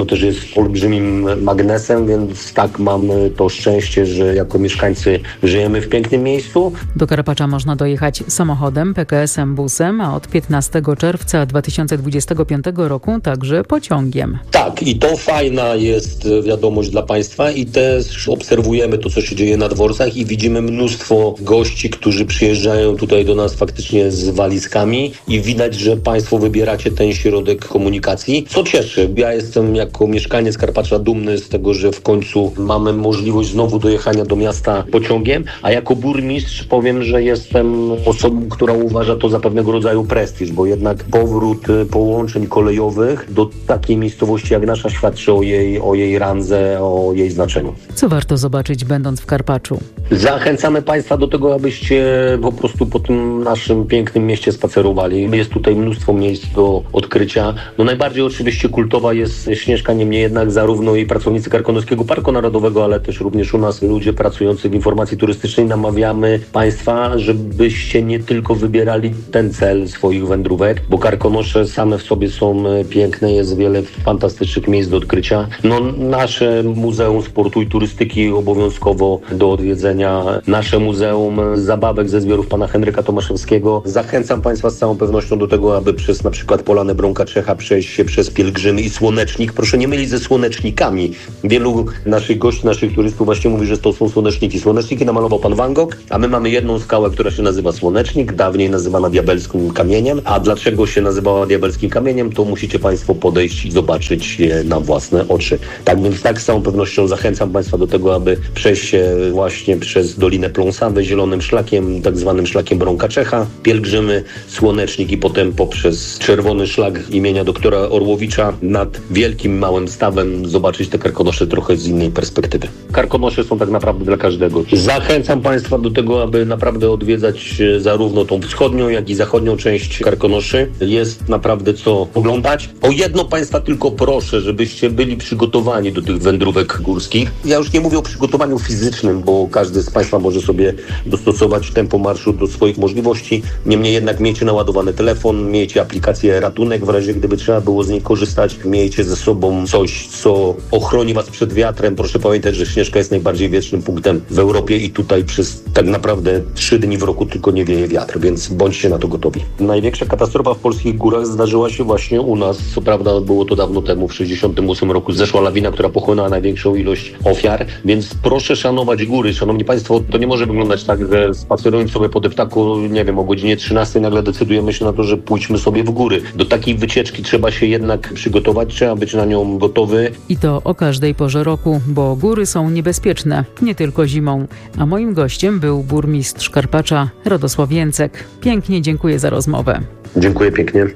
Speaker 14: jest olbrzymim magnesem, więc tak mamy to szczęście, że jako mieszkańcy żyjemy w pięknym miejscu.
Speaker 10: Do Karpacza można dojechać samochodem, P K S-em, busem, a od piętnastego czerwca dwa tysiące dwudziestego piątego roku także pociągiem.
Speaker 14: Tak, i to fajna jest wiadomość dla Państwa i też obserwujemy to, co się dzieje na dworcach i widzimy mnóstwo gości, którzy przyjeżdżają tutaj do nas faktycznie z walizkami i widać, że Państwo wybieracie ten środek komunikacji, co cieszy. Ja jestem jako mieszkaniec Karpacza dumny z tego, że w końcu mamy możliwość znowu dojechania do miasta pociągiem, a jako burmistrz powiem, że jestem osobą, która uważa to za pewnego rodzaju prestiż, bo jednak powrót połączeń kolejowych do takiej miejscowości jak nasza świadczy o jej, o jej randze, o jej znaczeniu.
Speaker 10: Co warto zobaczyć, będąc w Karpaczu?
Speaker 14: Zachęcamy Państwa do tego, abyście po prostu po tym naszym pięknym mieście spacerowali. Jest tutaj mnóstwo miejsc do odkrycia. No najbardziej oczywiście kultowa jest Śnieżka, niemniej jednak zarówno i pracownicy Karkonoskiego Parku Narodowego, ale też również u nas ludzie pracujący w informacji turystycznej namawiamy Państwa, żebyście nie tylko wybierali ten cel swoich wędrówek, bo Karkonosze same w sobie są piękne, jest wiele fantastycznych miejsc do odkrycia. No nasze Muzeum Sportu i Turystyki obowiązkowo do odwiedzenia, nasze Muzeum Zabawek ze zbiorów pana Henryka Tomaszewskiego. Zachęcam Państwa z całą pewnością do tego, aby przez na przykład Polanę Bronka Czecha przejść się przez Pielgrzymy i Słonecznik. Proszę nie mylić ze słonecznikami. Wielu naszych gości, naszych turystów właśnie mówi, że to są słoneczniki. Słoneczniki namalował pan Van Gogh, a my mamy jedną skałę, która się nazywa Słonecznik, dawniej nazywana Diabelskim Kamieniem. A dlaczego się nazywała Diabelskim Kamieniem, to musicie Państwo podejść i zobaczyć je na własne oczy. Tak więc tak z całą pewnością zachęcam Państwa do tego, aby przejść się właśnie przez Dolinę Pląsawę zielonym szlakiem, tak zwanym szlakiem Bronka Czecha, Pielgrzymy, Słonecznik i potem poprzez czerwony szlak imienia doktora Orłowicza nad wielkim, małym stawem zobaczyć te Karkonosze trochę z innej perspektywy. Karkonosze są tak naprawdę dla każdego. Zachęcam Państwa do tego, aby naprawdę odwiedzać zarówno tą wschodnią, jak i zachodnią część Karkonoszy. Jest naprawdę co oglądać. O jedno Państwa tylko proszę, żebyście byli przygotowani do tych wędrówek górskich. Ja już nie mówię o przygotowaniu fizycznym, bo każdy z Państwa może sobie dostosować tempo marszu do swoich możliwości. Niemniej jednak miejcie naładowany telefon, miejcie aplikację Ratunek w razie gdyby trzeba było z niej korzystać. Miejcie ze sobą coś, co ochroni Was przed wiatrem. Proszę pamiętać, że Śnieżka jest najbardziej wiecznym punktem w Europie i tutaj przez tak naprawdę trzy dni w roku tylko nie wieje wiatr, więc bądźcie na to gotowi. Największa katastrofa w polskich górach zdarzyła się właśnie u nas. Co prawda było to dawno temu, w sześćdziesiątym ósmym roku zeszła lawina, która pochłonęła największą ilość ofiar, więc proszę szanować góry. Szanowni Państwo, to nie może wyglądać tak, że spacerując sobie po deptaku, nie wiem, o godzinie trzynastej nagle decydujemy się na to, że pójdźmy sobie w góry. Do takiej wycieczki trzeba się jednak przygotować, trzeba być na nią gotowy.
Speaker 10: I to o każdej porze roku, bo góry są niebezpieczne, nie tylko zimą. A moim gościem był burmistrz Karpacza Radosław Jęcek. Pięknie dziękuję za rozmowę.
Speaker 14: Dziękuję pięknie.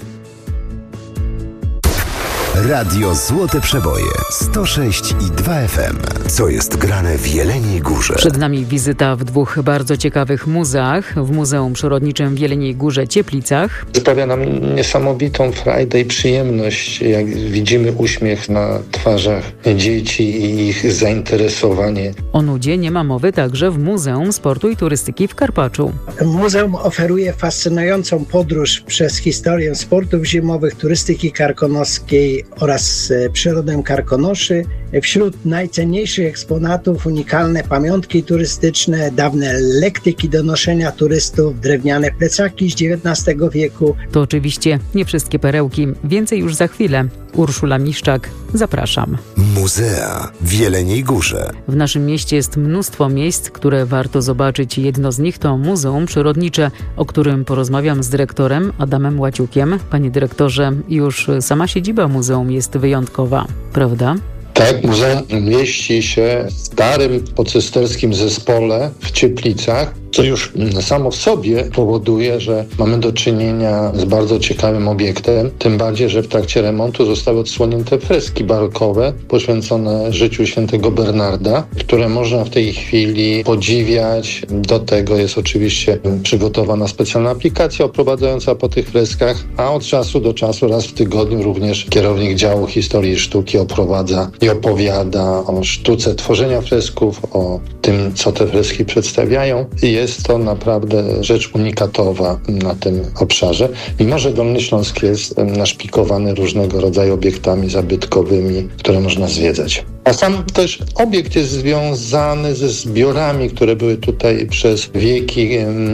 Speaker 9: Radio Złote Przeboje sto sześć i dwa F M. Co jest grane w Jeleniej Górze?
Speaker 10: Przed nami wizyta w dwóch bardzo ciekawych muzeach. W Muzeum Przyrodniczym w Jeleniej Górze Cieplicach.
Speaker 15: Sprawia nam niesamowitą frajdę i przyjemność, jak widzimy uśmiech na twarzach dzieci i ich zainteresowanie.
Speaker 10: O nudzie nie ma mowy także w Muzeum Sportu i Turystyki w Karpaczu.
Speaker 16: Muzeum oferuje fascynującą podróż przez historię sportów zimowych, turystyki karkonoskiej oraz przyrodę Karkonoszy. Wśród najcenniejszych eksponatów unikalne pamiątki turystyczne, dawne lektyki do noszenia turystów, drewniane plecaki z dziewiętnastego wieku.
Speaker 10: To oczywiście nie wszystkie perełki. Więcej już za chwilę. Urszula Miszczak, zapraszam.
Speaker 9: Muzea w Jeleniej Górze.
Speaker 10: W naszym mieście jest mnóstwo miejsc, które warto zobaczyć. Jedno z nich to Muzeum Przyrodnicze, o którym porozmawiam z dyrektorem Adamem Łaciukiem. Panie dyrektorze, już sama siedziba muzeum jest wyjątkowa, prawda?
Speaker 15: Tak, muzeum mieści się w starym pocysterskim zespole w Cieplicach, co już samo w sobie powoduje, że mamy do czynienia z bardzo ciekawym obiektem, tym bardziej, że w trakcie remontu zostały odsłonięte freski barokowe poświęcone życiu świętego Bernarda, które można w tej chwili podziwiać. Do tego jest oczywiście przygotowana specjalna aplikacja oprowadzająca po tych freskach, a od czasu do czasu, raz w tygodniu, również kierownik działu historii i sztuki oprowadza i opowiada o sztuce tworzenia fresków, o tym, co te freski przedstawiają. I jest to naprawdę rzecz unikatowa na tym obszarze, mimo że Dolny Śląsk jest naszpikowany różnego rodzaju obiektami zabytkowymi, które można zwiedzać. A sam też obiekt jest związany ze zbiorami, które były tutaj przez wieki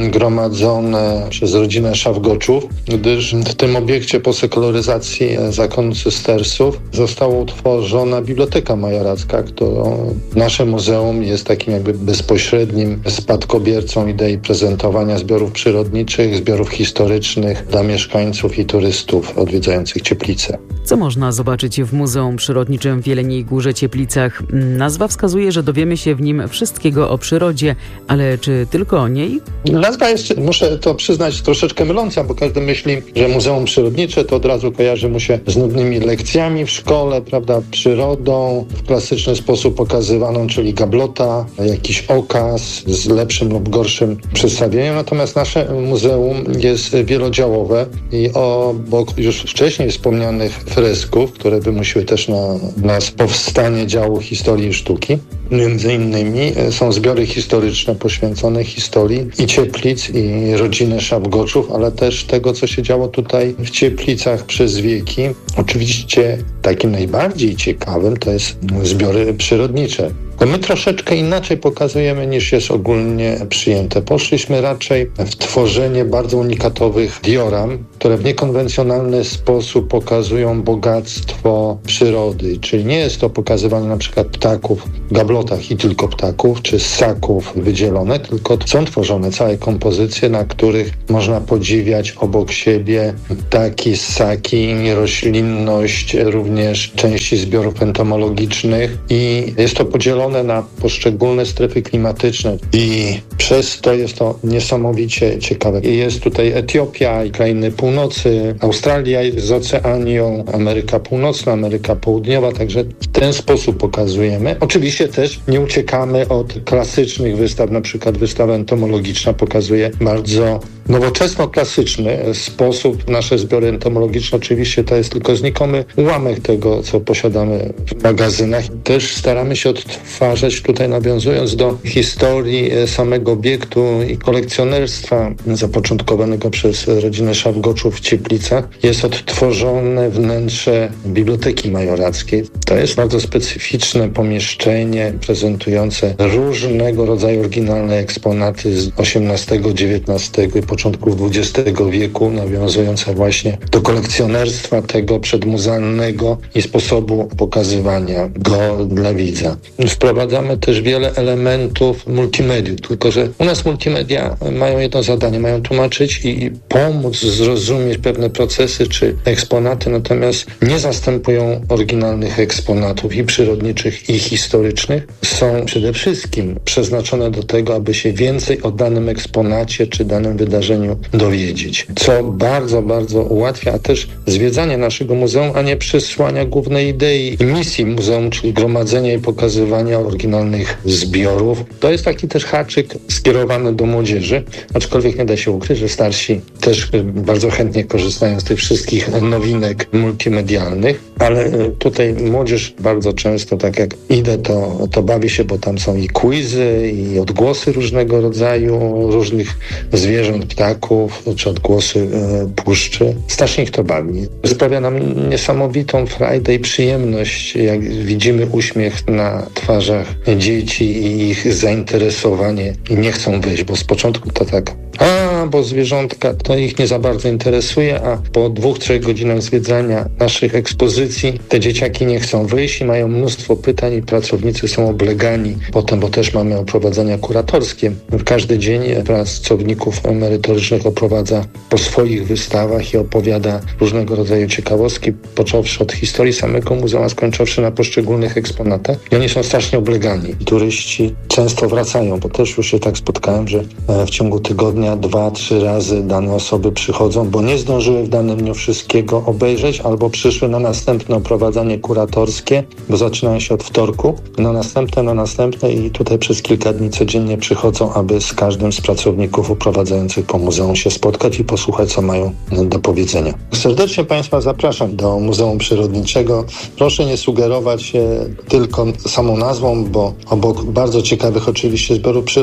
Speaker 15: gromadzone przez rodzinę Szawgoczów, gdyż w tym obiekcie po sekularyzacji zakonu cystersów została utworzona Biblioteka Majoracka, którą nasze muzeum jest takim jakby bezpośrednim spadkobiercą idei prezentowania zbiorów przyrodniczych, zbiorów historycznych dla mieszkańców i turystów odwiedzających Cieplice.
Speaker 10: Co można zobaczyć w Muzeum Przyrodniczym w Jeleniej Górze Cieplicach? Nazwa wskazuje, że dowiemy się w nim wszystkiego o przyrodzie, ale czy tylko o niej?
Speaker 15: Nazwa jest, muszę to przyznać, troszeczkę myląca, bo każdy myśli, że Muzeum Przyrodnicze to od razu kojarzy mu się z nudnymi lekcjami w szkole, prawda, przyrodą w klasyczny sposób pokazywaną, czyli gablota, jakiś okaz z lepszym lub gorszym przedstawieniem. Natomiast nasze muzeum jest wielodziałowe i obok już wcześniej wspomnianych fresków, które wymusiły też na nas powstanie działu historii i sztuki, między innymi są zbiory historyczne poświęcone historii i Cieplic, i rodziny Szawgoczów, ale też tego, co się działo tutaj w Cieplicach przez wieki. Oczywiście takim najbardziej ciekawym to jest zbiory przyrodnicze. To my troszeczkę inaczej pokazujemy, niż jest ogólnie przyjęte. Poszliśmy raczej w tworzenie bardzo unikatowych dioram, które w niekonwencjonalny sposób pokazują bogactwo przyrody. Czyli nie jest to pokazywanie na przykład ptaków w gablotach i tylko ptaków, czy ssaków wydzielone, tylko są tworzone całe kompozycje, na których można podziwiać obok siebie ptaki, ssaki, roślinność, również części zbiorów entomologicznych i jest to podzielone na poszczególne strefy klimatyczne i przez to jest to niesamowicie ciekawe. Jest tutaj Etiopia i krainy północy, Australia z Oceanią, Ameryka Północna, Ameryka Południowa, także w ten sposób pokazujemy. Oczywiście też nie uciekamy od klasycznych wystaw, na przykład wystawa entomologiczna pokazuje bardzo nowoczesno-klasyczny sposób nasze zbiory entomologiczne. Oczywiście to jest tylko znikomy ułamek tego, co posiadamy w magazynach. Też staramy się odtwarzać, tutaj nawiązując do historii samego obiektu i kolekcjonerstwa zapoczątkowanego przez rodzinę Szawgoczów w Cieplicach. Jest odtworzone wnętrze Biblioteki Majorackiej. To jest bardzo specyficzne pomieszczenie prezentujące różnego rodzaju oryginalne eksponaty z osiemnastego, dziewiętnastego i początków dwudziestego wieku, nawiązujące właśnie do kolekcjonerstwa tego przedmuzealnego i sposobu pokazywania go dla widza. Wprowadzamy też wiele elementów multimediów, tylko że u nas multimedia mają jedno zadanie, mają tłumaczyć i pomóc zrozumieć pewne procesy czy eksponaty, natomiast nie zastępują oryginalnych eksponatów i przyrodniczych, i historycznych. Są przede wszystkim przeznaczone do tego, aby się więcej o danym eksponacie czy danym wydarzeniu dowiedzieć, co bardzo, bardzo ułatwia, a też zwiedzanie naszego muzeum, a nie przesłania głównej idei i misji muzeum, czyli gromadzenia i pokazywania oryginalnych zbiorów. To jest taki też haczyk skierowany do młodzieży, aczkolwiek nie da się ukryć, że starsi też bardzo chętnie korzystają z tych wszystkich nowinek multimedialnych, ale tutaj młodzież bardzo często, tak jak idę, to, to bawi się, bo tam są i quizy, i odgłosy różnego rodzaju, różnych zwierząt, ptaków, czy odgłosy e, puszczy. Strasznie ich to bawi. Sprawia nam niesamowitą frajdę i przyjemność, jak widzimy uśmiech na twarzach dzieci i ich zainteresowanie i nie chcą wyjść, bo z początku to tak a, bo zwierzątka to ich nie za bardzo interesuje, a po dwóch, trzech godzinach zwiedzania naszych ekspozycji te dzieciaki nie chcą wyjść i mają mnóstwo pytań i pracownicy są oblegani potem, bo też mamy oprowadzania kuratorskie. Każdy dzień pracowników merytorycznych oprowadza po swoich wystawach i opowiada różnego rodzaju ciekawostki, począwszy od historii samego muzeum, a skończywszy na poszczególnych eksponatach. I oni są strasznie oblegani. Turyści często wracają, bo też już się tak spotkałem, że w ciągu tygodnia dwa, trzy razy dane osoby przychodzą, bo nie zdążyły w danym dniu wszystkiego obejrzeć, albo przyszły na następne oprowadzanie kuratorskie, bo zaczynają się od wtorku, na następne, na następne i tutaj przez kilka dni codziennie przychodzą, aby z każdym z pracowników uprowadzających po muzeum się spotkać i posłuchać, co mają do powiedzenia. Serdecznie Państwa zapraszam do Muzeum Przyrodniczego. Proszę nie sugerować się tylko samą nazwą, bo obok bardzo ciekawych oczywiście zbiorów przyrodniczych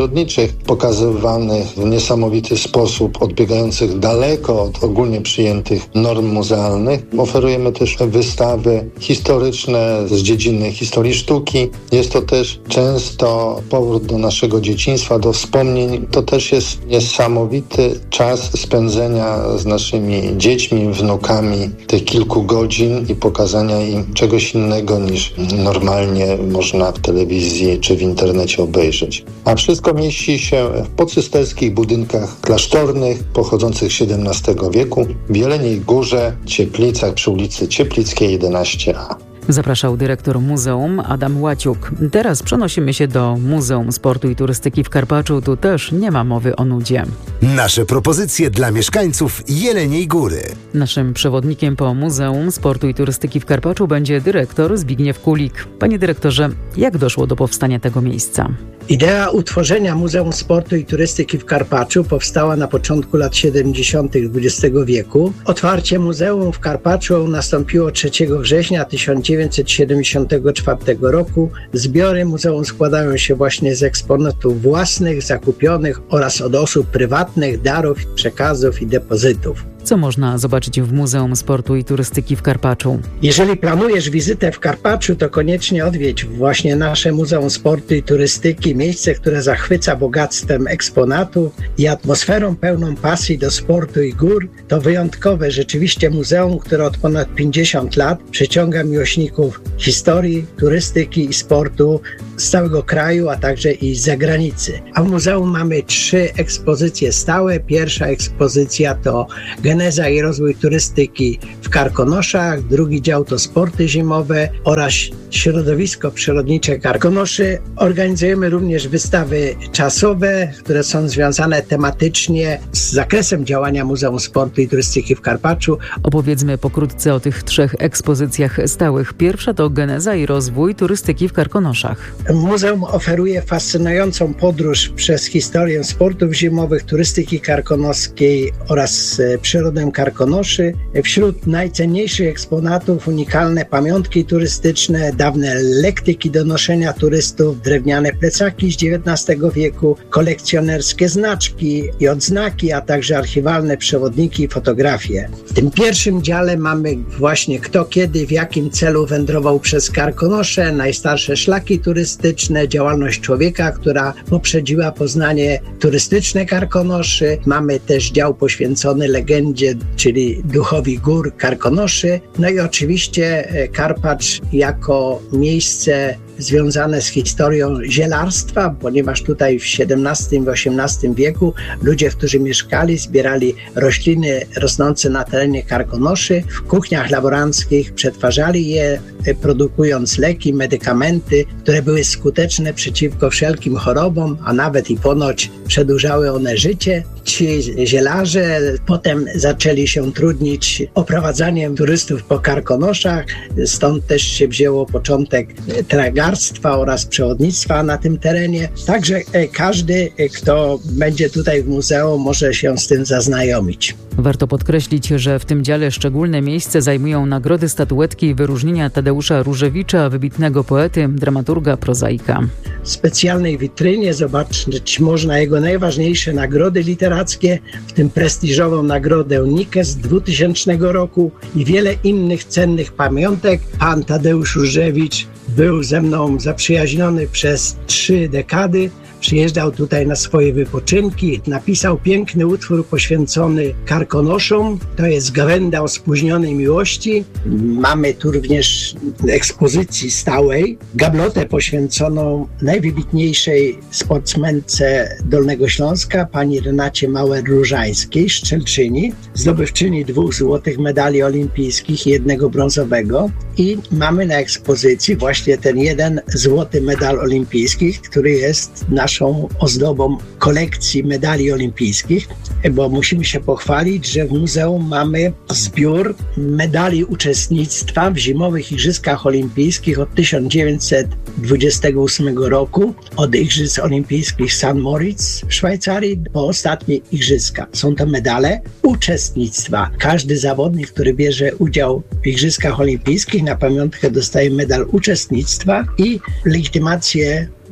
Speaker 15: zdjęciach pokazywanych w niesamowity sposób, odbiegających daleko od ogólnie przyjętych norm muzealnych. Oferujemy też wystawy historyczne z dziedziny historii sztuki. Jest to też często powrót do naszego dzieciństwa, do wspomnień. To też jest niesamowity czas spędzenia z naszymi dziećmi, wnukami tych kilku godzin i pokazania im czegoś innego niż normalnie można w telewizji czy w internecie obejrzeć. A wszystko mieści się w pocysterskich budynkach klasztornych pochodzących z siedemnastego wieku w Jeleniej Górze, Cieplicach przy ulicy Cieplickiej jedenaście A.
Speaker 10: Zapraszał dyrektor muzeum Adam Łaciuk. Teraz przenosimy się do Muzeum Sportu i Turystyki w Karpaczu. Tu też nie ma mowy o nudzie.
Speaker 9: Nasze propozycje dla mieszkańców Jeleniej Góry.
Speaker 10: Naszym przewodnikiem po Muzeum Sportu i Turystyki w Karpaczu będzie dyrektor Zbigniew Kulik. Panie dyrektorze, jak doszło do powstania tego miejsca?
Speaker 16: Idea utworzenia Muzeum Sportu i Turystyki w Karpaczu powstała na początku lat siedemdziesiątych dwudziestego wieku. Otwarcie muzeum w Karpaczu nastąpiło trzeciego września tysiąc dziewięćset siedemdziesiątego czwartego roku. Zbiory muzeum składają się właśnie z eksponatów własnych, zakupionych oraz od osób prywatnych, darów, przekazów i depozytów.
Speaker 10: Co można zobaczyć w Muzeum Sportu i Turystyki w Karpaczu?
Speaker 16: Jeżeli planujesz wizytę w Karpaczu, to koniecznie odwiedź właśnie nasze Muzeum Sportu i Turystyki, miejsce, które zachwyca bogactwem eksponatów i atmosferą pełną pasji do sportu i gór. To wyjątkowe rzeczywiście muzeum, które od ponad pięćdziesięciu lat przyciąga miłośników historii, turystyki i sportu z całego kraju, a także i z zagranicy. A w muzeum mamy trzy ekspozycje stałe. Pierwsza ekspozycja to Geneza i rozwój turystyki w Karkonoszach, drugi dział to sporty zimowe oraz środowisko przyrodnicze Karkonoszy. Organizujemy również wystawy czasowe, które są związane tematycznie z zakresem działania Muzeum Sportu i Turystyki w Karpaczu.
Speaker 10: Opowiedzmy pokrótce o tych trzech ekspozycjach stałych. Pierwsza to Geneza i rozwój turystyki w Karkonoszach.
Speaker 16: Muzeum oferuje fascynującą podróż przez historię sportów zimowych, turystyki karkonoskiej oraz przyrodę Karkonoszy. Wśród najcenniejszych eksponatów unikalne pamiątki turystyczne, dawne lektyki do noszenia turystów, drewniane plecaki z dziewiętnastego wieku, kolekcjonerskie znaczki i odznaki, a także archiwalne przewodniki i fotografie. W tym pierwszym dziale mamy właśnie kto, kiedy, w jakim celu wędrował przez Karkonosze, najstarsze szlaki turystyczne, działalność człowieka, która poprzedziła poznanie turystyczne Karkonoszy. Mamy też dział poświęcony legendzie, czyli duchowi gór Karkonoszy. No i oczywiście Karpacz jako miejsce związane z historią zielarstwa, ponieważ tutaj w siedemnastym i osiemnastym wieku ludzie, którzy mieszkali, zbierali rośliny rosnące na terenie Karkonoszy. W kuchniach laboranckich przetwarzali je, produkując leki, medykamenty, które były skuteczne przeciwko wszelkim chorobom, a nawet i ponoć przedłużały one życie. Ci zielarze potem zaczęli się trudnić oprowadzaniem turystów po Karkonoszach, stąd też się wzięło początek tragarstwa oraz przewodnictwa na tym terenie. Także każdy, kto będzie tutaj w muzeum, może się z tym zaznajomić.
Speaker 10: Warto podkreślić, że w tym dziale szczególne miejsce zajmują nagrody, statuetki i wyróżnienia Tadeusza Różewicza, wybitnego poety, dramaturga, prozaika.
Speaker 16: W specjalnej witrynie zobaczyć można jego najważniejsze nagrody literackie, w tym prestiżową nagrodę Nike z dwutysięcznego roku i wiele innych cennych pamiątek. Pan Tadeusz Różewicz był ze mną zaprzyjaźniony przez trzy dekady. Przyjeżdżał tutaj na swoje wypoczynki, napisał piękny utwór poświęcony Karkonoszom, to jest Gawenda o spóźnionej miłości. Mamy tu również ekspozycji stałej gablotę poświęconą najwybitniejszej sportsmence Dolnego Śląska, pani Renacie Mauer-Różańskiej, strzelczyni, zdobywczyni dwóch złotych medali olimpijskich i jednego brązowego. I mamy na ekspozycji właśnie ten jeden złoty medal olimpijski, który jest naszym naszą ozdobą kolekcji medali olimpijskich, bo musimy się pochwalić, że w muzeum mamy zbiór medali uczestnictwa w zimowych Igrzyskach Olimpijskich od tysiąc dziewięćset dwudziestego ósmego roku, od Igrzysk Olimpijskich San Moritz w Szwajcarii po ostatnie Igrzyska. Są to medale uczestnictwa. Każdy zawodnik, który bierze udział w Igrzyskach Olimpijskich, na pamiątkę dostaje medal uczestnictwa i legitymację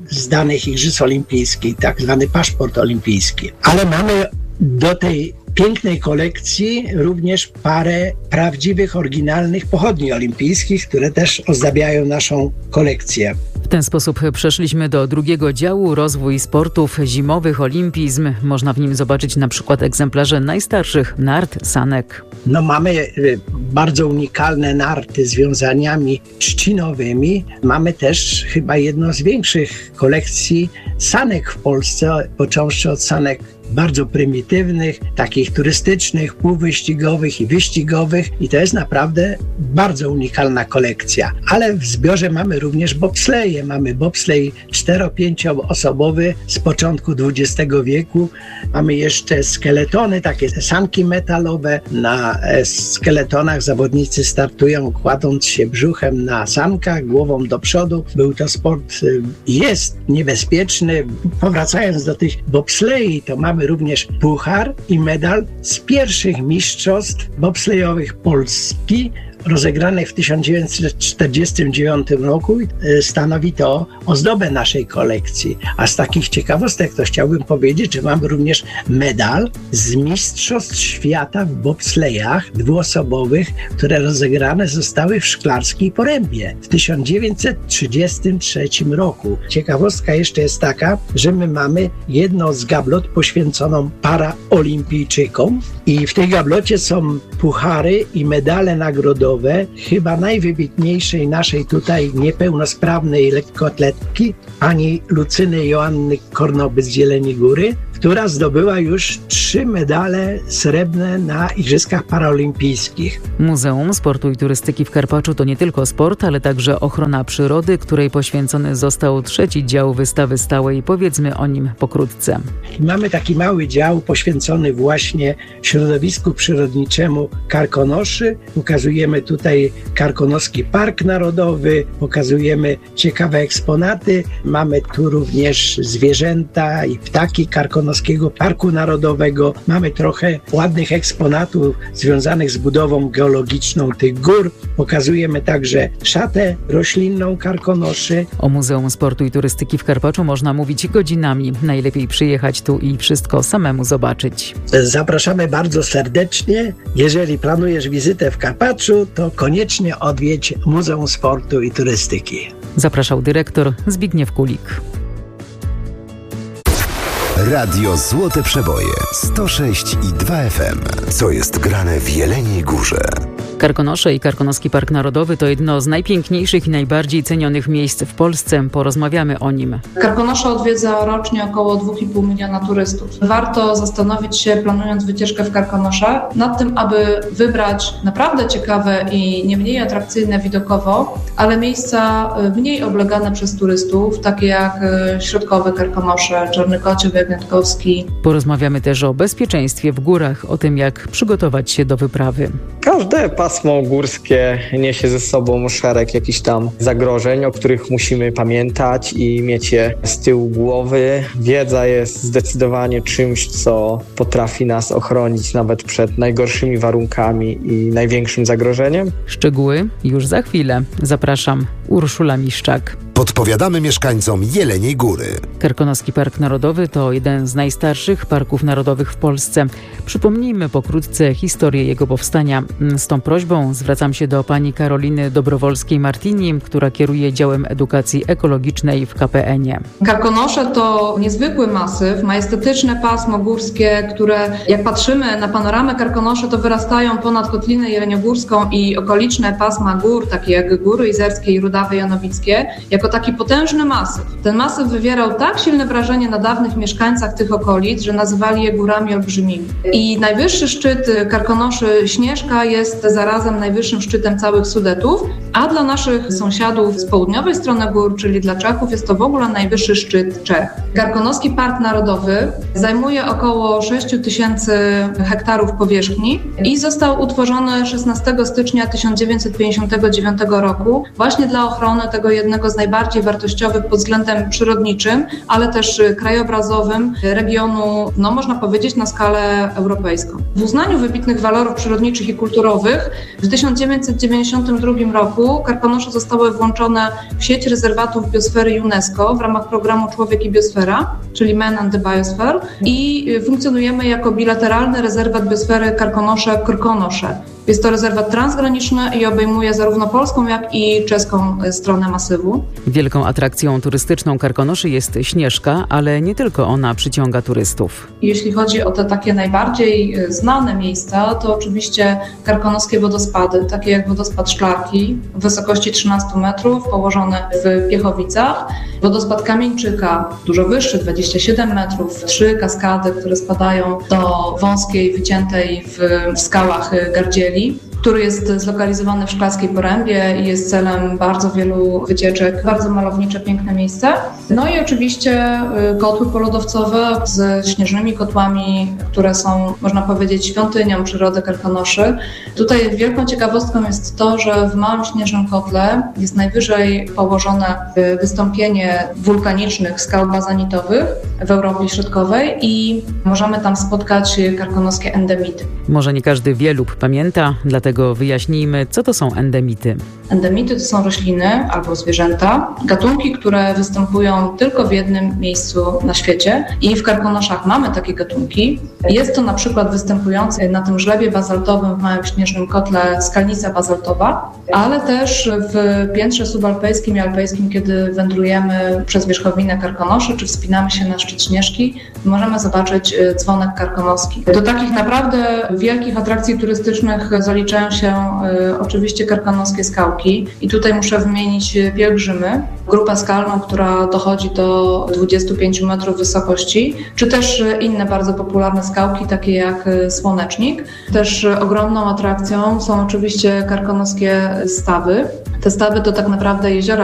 Speaker 16: zdanych Igrzysk Olimpijskich, tak zwany paszport olimpijski. Ale mamy do tej pięknej kolekcji również parę prawdziwych, oryginalnych pochodni olimpijskich, które też ozdabiają naszą kolekcję.
Speaker 10: W ten sposób przeszliśmy do drugiego działu, rozwój sportów zimowych, olimpizm. Można w nim zobaczyć na przykład egzemplarze najstarszych nart, sanek.
Speaker 16: No mamy bardzo unikalne narty z wiązaniami trzcinowymi. Mamy też chyba jedną z większych kolekcji sanek w Polsce, począwszy od sanek bardzo prymitywnych, takich turystycznych, półwyścigowych i wyścigowych i to jest naprawdę bardzo unikalna kolekcja. Ale w zbiorze mamy również bobsleje. Mamy bobslej cztero-pięcioosobowy z początku dwudziestego wieku. Mamy jeszcze skeletony, takie sanki metalowe. Na skeletonach zawodnicy startują kładąc się brzuchem na sankach, głową do przodu. Był to sport, jest niebezpieczny. Powracając do tych bobslei, to mamy również puchar i medal z pierwszych mistrzostw bobslejowych Polski, rozegranych w tysiąc dziewięćset czterdziestym dziewiątym roku. Stanowi to ozdobę naszej kolekcji. A z takich ciekawostek to chciałbym powiedzieć, że mamy również medal z Mistrzostw Świata w bobslejach dwuosobowych, które rozegrane zostały w Szklarskiej Porębie w tysiąc dziewięćset trzydziestym trzecim roku. Ciekawostka jeszcze jest taka, że my mamy jedną z gablot poświęconą paraolimpijczykom i w tej gablocie są puchary i medale nagrodowe chyba najwybitniejszej naszej tutaj niepełnosprawnej lekkoatletki, pani Lucyny Joanny Kornoby z Zieleni Góry, która zdobyła już trzy medale srebrne na Igrzyskach Paraolimpijskich.
Speaker 10: Muzeum Sportu i Turystyki w Karpaczu to nie tylko sport, ale także ochrona przyrody, której poświęcony został trzeci dział wystawy stałej. Powiedzmy o nim pokrótce.
Speaker 16: Mamy taki mały dział poświęcony właśnie środowisku przyrodniczemu Karkonoszy. Pokazujemy tutaj Karkonoski Park Narodowy, pokazujemy ciekawe eksponaty. Mamy tu również zwierzęta i ptaki Karkonoskiego Parku Narodowego. Mamy trochę ładnych eksponatów związanych z budową geologiczną tych gór. Pokazujemy także szatę roślinną Karkonoszy.
Speaker 10: O Muzeum Sportu i Turystyki w Karpaczu można mówić godzinami. Najlepiej przyjechać tu i wszystko samemu zobaczyć.
Speaker 16: Zapraszamy bardzo serdecznie. Jeżeli planujesz wizytę w Karpaczu, to koniecznie odwiedź Muzeum Sportu i Turystyki.
Speaker 10: Zapraszał dyrektor Zbigniew Kulik.
Speaker 9: Radio Złote Przeboje sto sześć i dwa F M. Co jest grane w Jeleniej Górze?
Speaker 10: Karkonosze i Karkonoski Park Narodowy to jedno z najpiękniejszych i najbardziej cenionych miejsc w Polsce. Porozmawiamy o nim.
Speaker 17: Karkonosze odwiedza rocznie około dwa i pół miliona turystów. Warto zastanowić się, planując wycieczkę w Karkonosze, nad tym, aby wybrać naprawdę ciekawe i nie mniej atrakcyjne widokowo, ale miejsca mniej oblegane przez turystów, takie jak środkowe Karkonosze, Czarny Kociew, Jagniatkowski.
Speaker 10: Porozmawiamy też o bezpieczeństwie w górach, o tym, jak przygotować się do wyprawy.
Speaker 18: Każde pasmo górskie niesie ze sobą szereg jakichś tam zagrożeń, o których musimy pamiętać i mieć je z tyłu głowy. Wiedza jest zdecydowanie czymś, co potrafi nas ochronić nawet przed najgorszymi warunkami i największym zagrożeniem.
Speaker 10: Szczegóły już za chwilę. Zapraszam, Urszula Miszczak.
Speaker 9: Podpowiadamy mieszkańcom Jeleniej Góry.
Speaker 10: Karkonoski Park Narodowy to jeden z najstarszych parków narodowych w Polsce. Przypomnijmy pokrótce historię jego powstania. Z tą prośbą zwracam się do pani Karoliny Dobrowolskiej-Martini, która kieruje działem edukacji ekologicznej w K P N-ie.
Speaker 17: Karkonosze to niezwykły masyw, majestetyczne pasmo górskie, które jak patrzymy na panoramę Karkonosze, to wyrastają ponad Kotlinę Jeleniogórską i okoliczne pasma gór, takie jak Góry Izerskie i Rudawy Janowickie, jako taki potężny masyw. Ten masyw wywierał tak silne wrażenie na dawnych mieszkańcach tych okolic, że nazywali je górami olbrzymimi. I najwyższy szczyt Karkonoszy Śnieżka jest zarazem najwyższym szczytem całych Sudetów, a dla naszych sąsiadów z południowej strony gór, czyli dla Czechów, jest to w ogóle najwyższy szczyt Czech. Karkonoski Park Narodowy zajmuje około sześć tysięcy hektarów powierzchni i został utworzony szesnastego stycznia tysiąc dziewięćset pięćdziesiątego dziewiątego roku właśnie dla ochrony tego jednego z najbardziej najbardziej wartościowych pod względem przyrodniczym, ale też krajobrazowym regionu, no można powiedzieć, na skalę europejską. W uznaniu wybitnych walorów przyrodniczych i kulturowych w tysiąc dziewięćset dziewięćdziesiątym drugim roku Karkonosze zostały włączone w sieć rezerwatów biosfery UNESCO w ramach programu Człowiek i Biosfera, czyli Man and the Biosphere, i funkcjonujemy jako bilateralny rezerwat biosfery Karkonosze-Krkonosze. Jest to rezerwat transgraniczny i obejmuje zarówno polską, jak i czeską stronę masywu.
Speaker 10: Wielką atrakcją turystyczną Karkonoszy jest Śnieżka, ale nie tylko ona przyciąga turystów.
Speaker 17: Jeśli chodzi o te takie najbardziej znane miejsca, to oczywiście karkonoskie wodospady, takie jak wodospad Szklarki w wysokości trzynaście metrów, położony w Piechowicach. Wodospad Kamieńczyka, dużo wyższy, dwadzieścia siedem metrów, trzy kaskady, które spadają do wąskiej, wyciętej w, w skałach gardzieli, który jest zlokalizowany w Szklarskiej Porębie i jest celem bardzo wielu wycieczek. Bardzo malownicze, piękne miejsce. No i oczywiście kotły polodowcowe z śnieżnymi kotłami, które są, można powiedzieć, świątynią przyrody Karkonoszy. Tutaj wielką ciekawostką jest to, że w Małym Śnieżnym Kotle jest najwyżej położone wystąpienie wulkanicznych skał bazanitowych w Europie Środkowej i możemy tam spotkać karkonoskie endemity.
Speaker 10: Może nie każdy wie lub pamięta, dlatego wyjaśnijmy, co to są endemity.
Speaker 17: Endemity to są rośliny albo zwierzęta, gatunki, które występują tylko w jednym miejscu na świecie i w Karkonoszach mamy takie gatunki. Jest to na przykład występujący na tym żlebie bazaltowym w Małym Śnieżnym Kotle skalnica bazaltowa, ale też w piętrze subalpejskim i alpejskim, kiedy wędrujemy przez wierzchowinę Karkonoszy czy wspinamy się na szczyt Śnieżki, możemy zobaczyć dzwonek karkonoski. Do takich naprawdę wielkich atrakcji turystycznych zaliczają się y, oczywiście karkonoskie skałki. I tutaj muszę wymienić pielgrzymy, grupę skalną, która dochodzi do dwudziestu pięciu metrów wysokości, czy też inne bardzo popularne skałki, takie jak Słonecznik. Też ogromną atrakcją są oczywiście karkonoskie stawy. Te stawy to tak naprawdę jeziora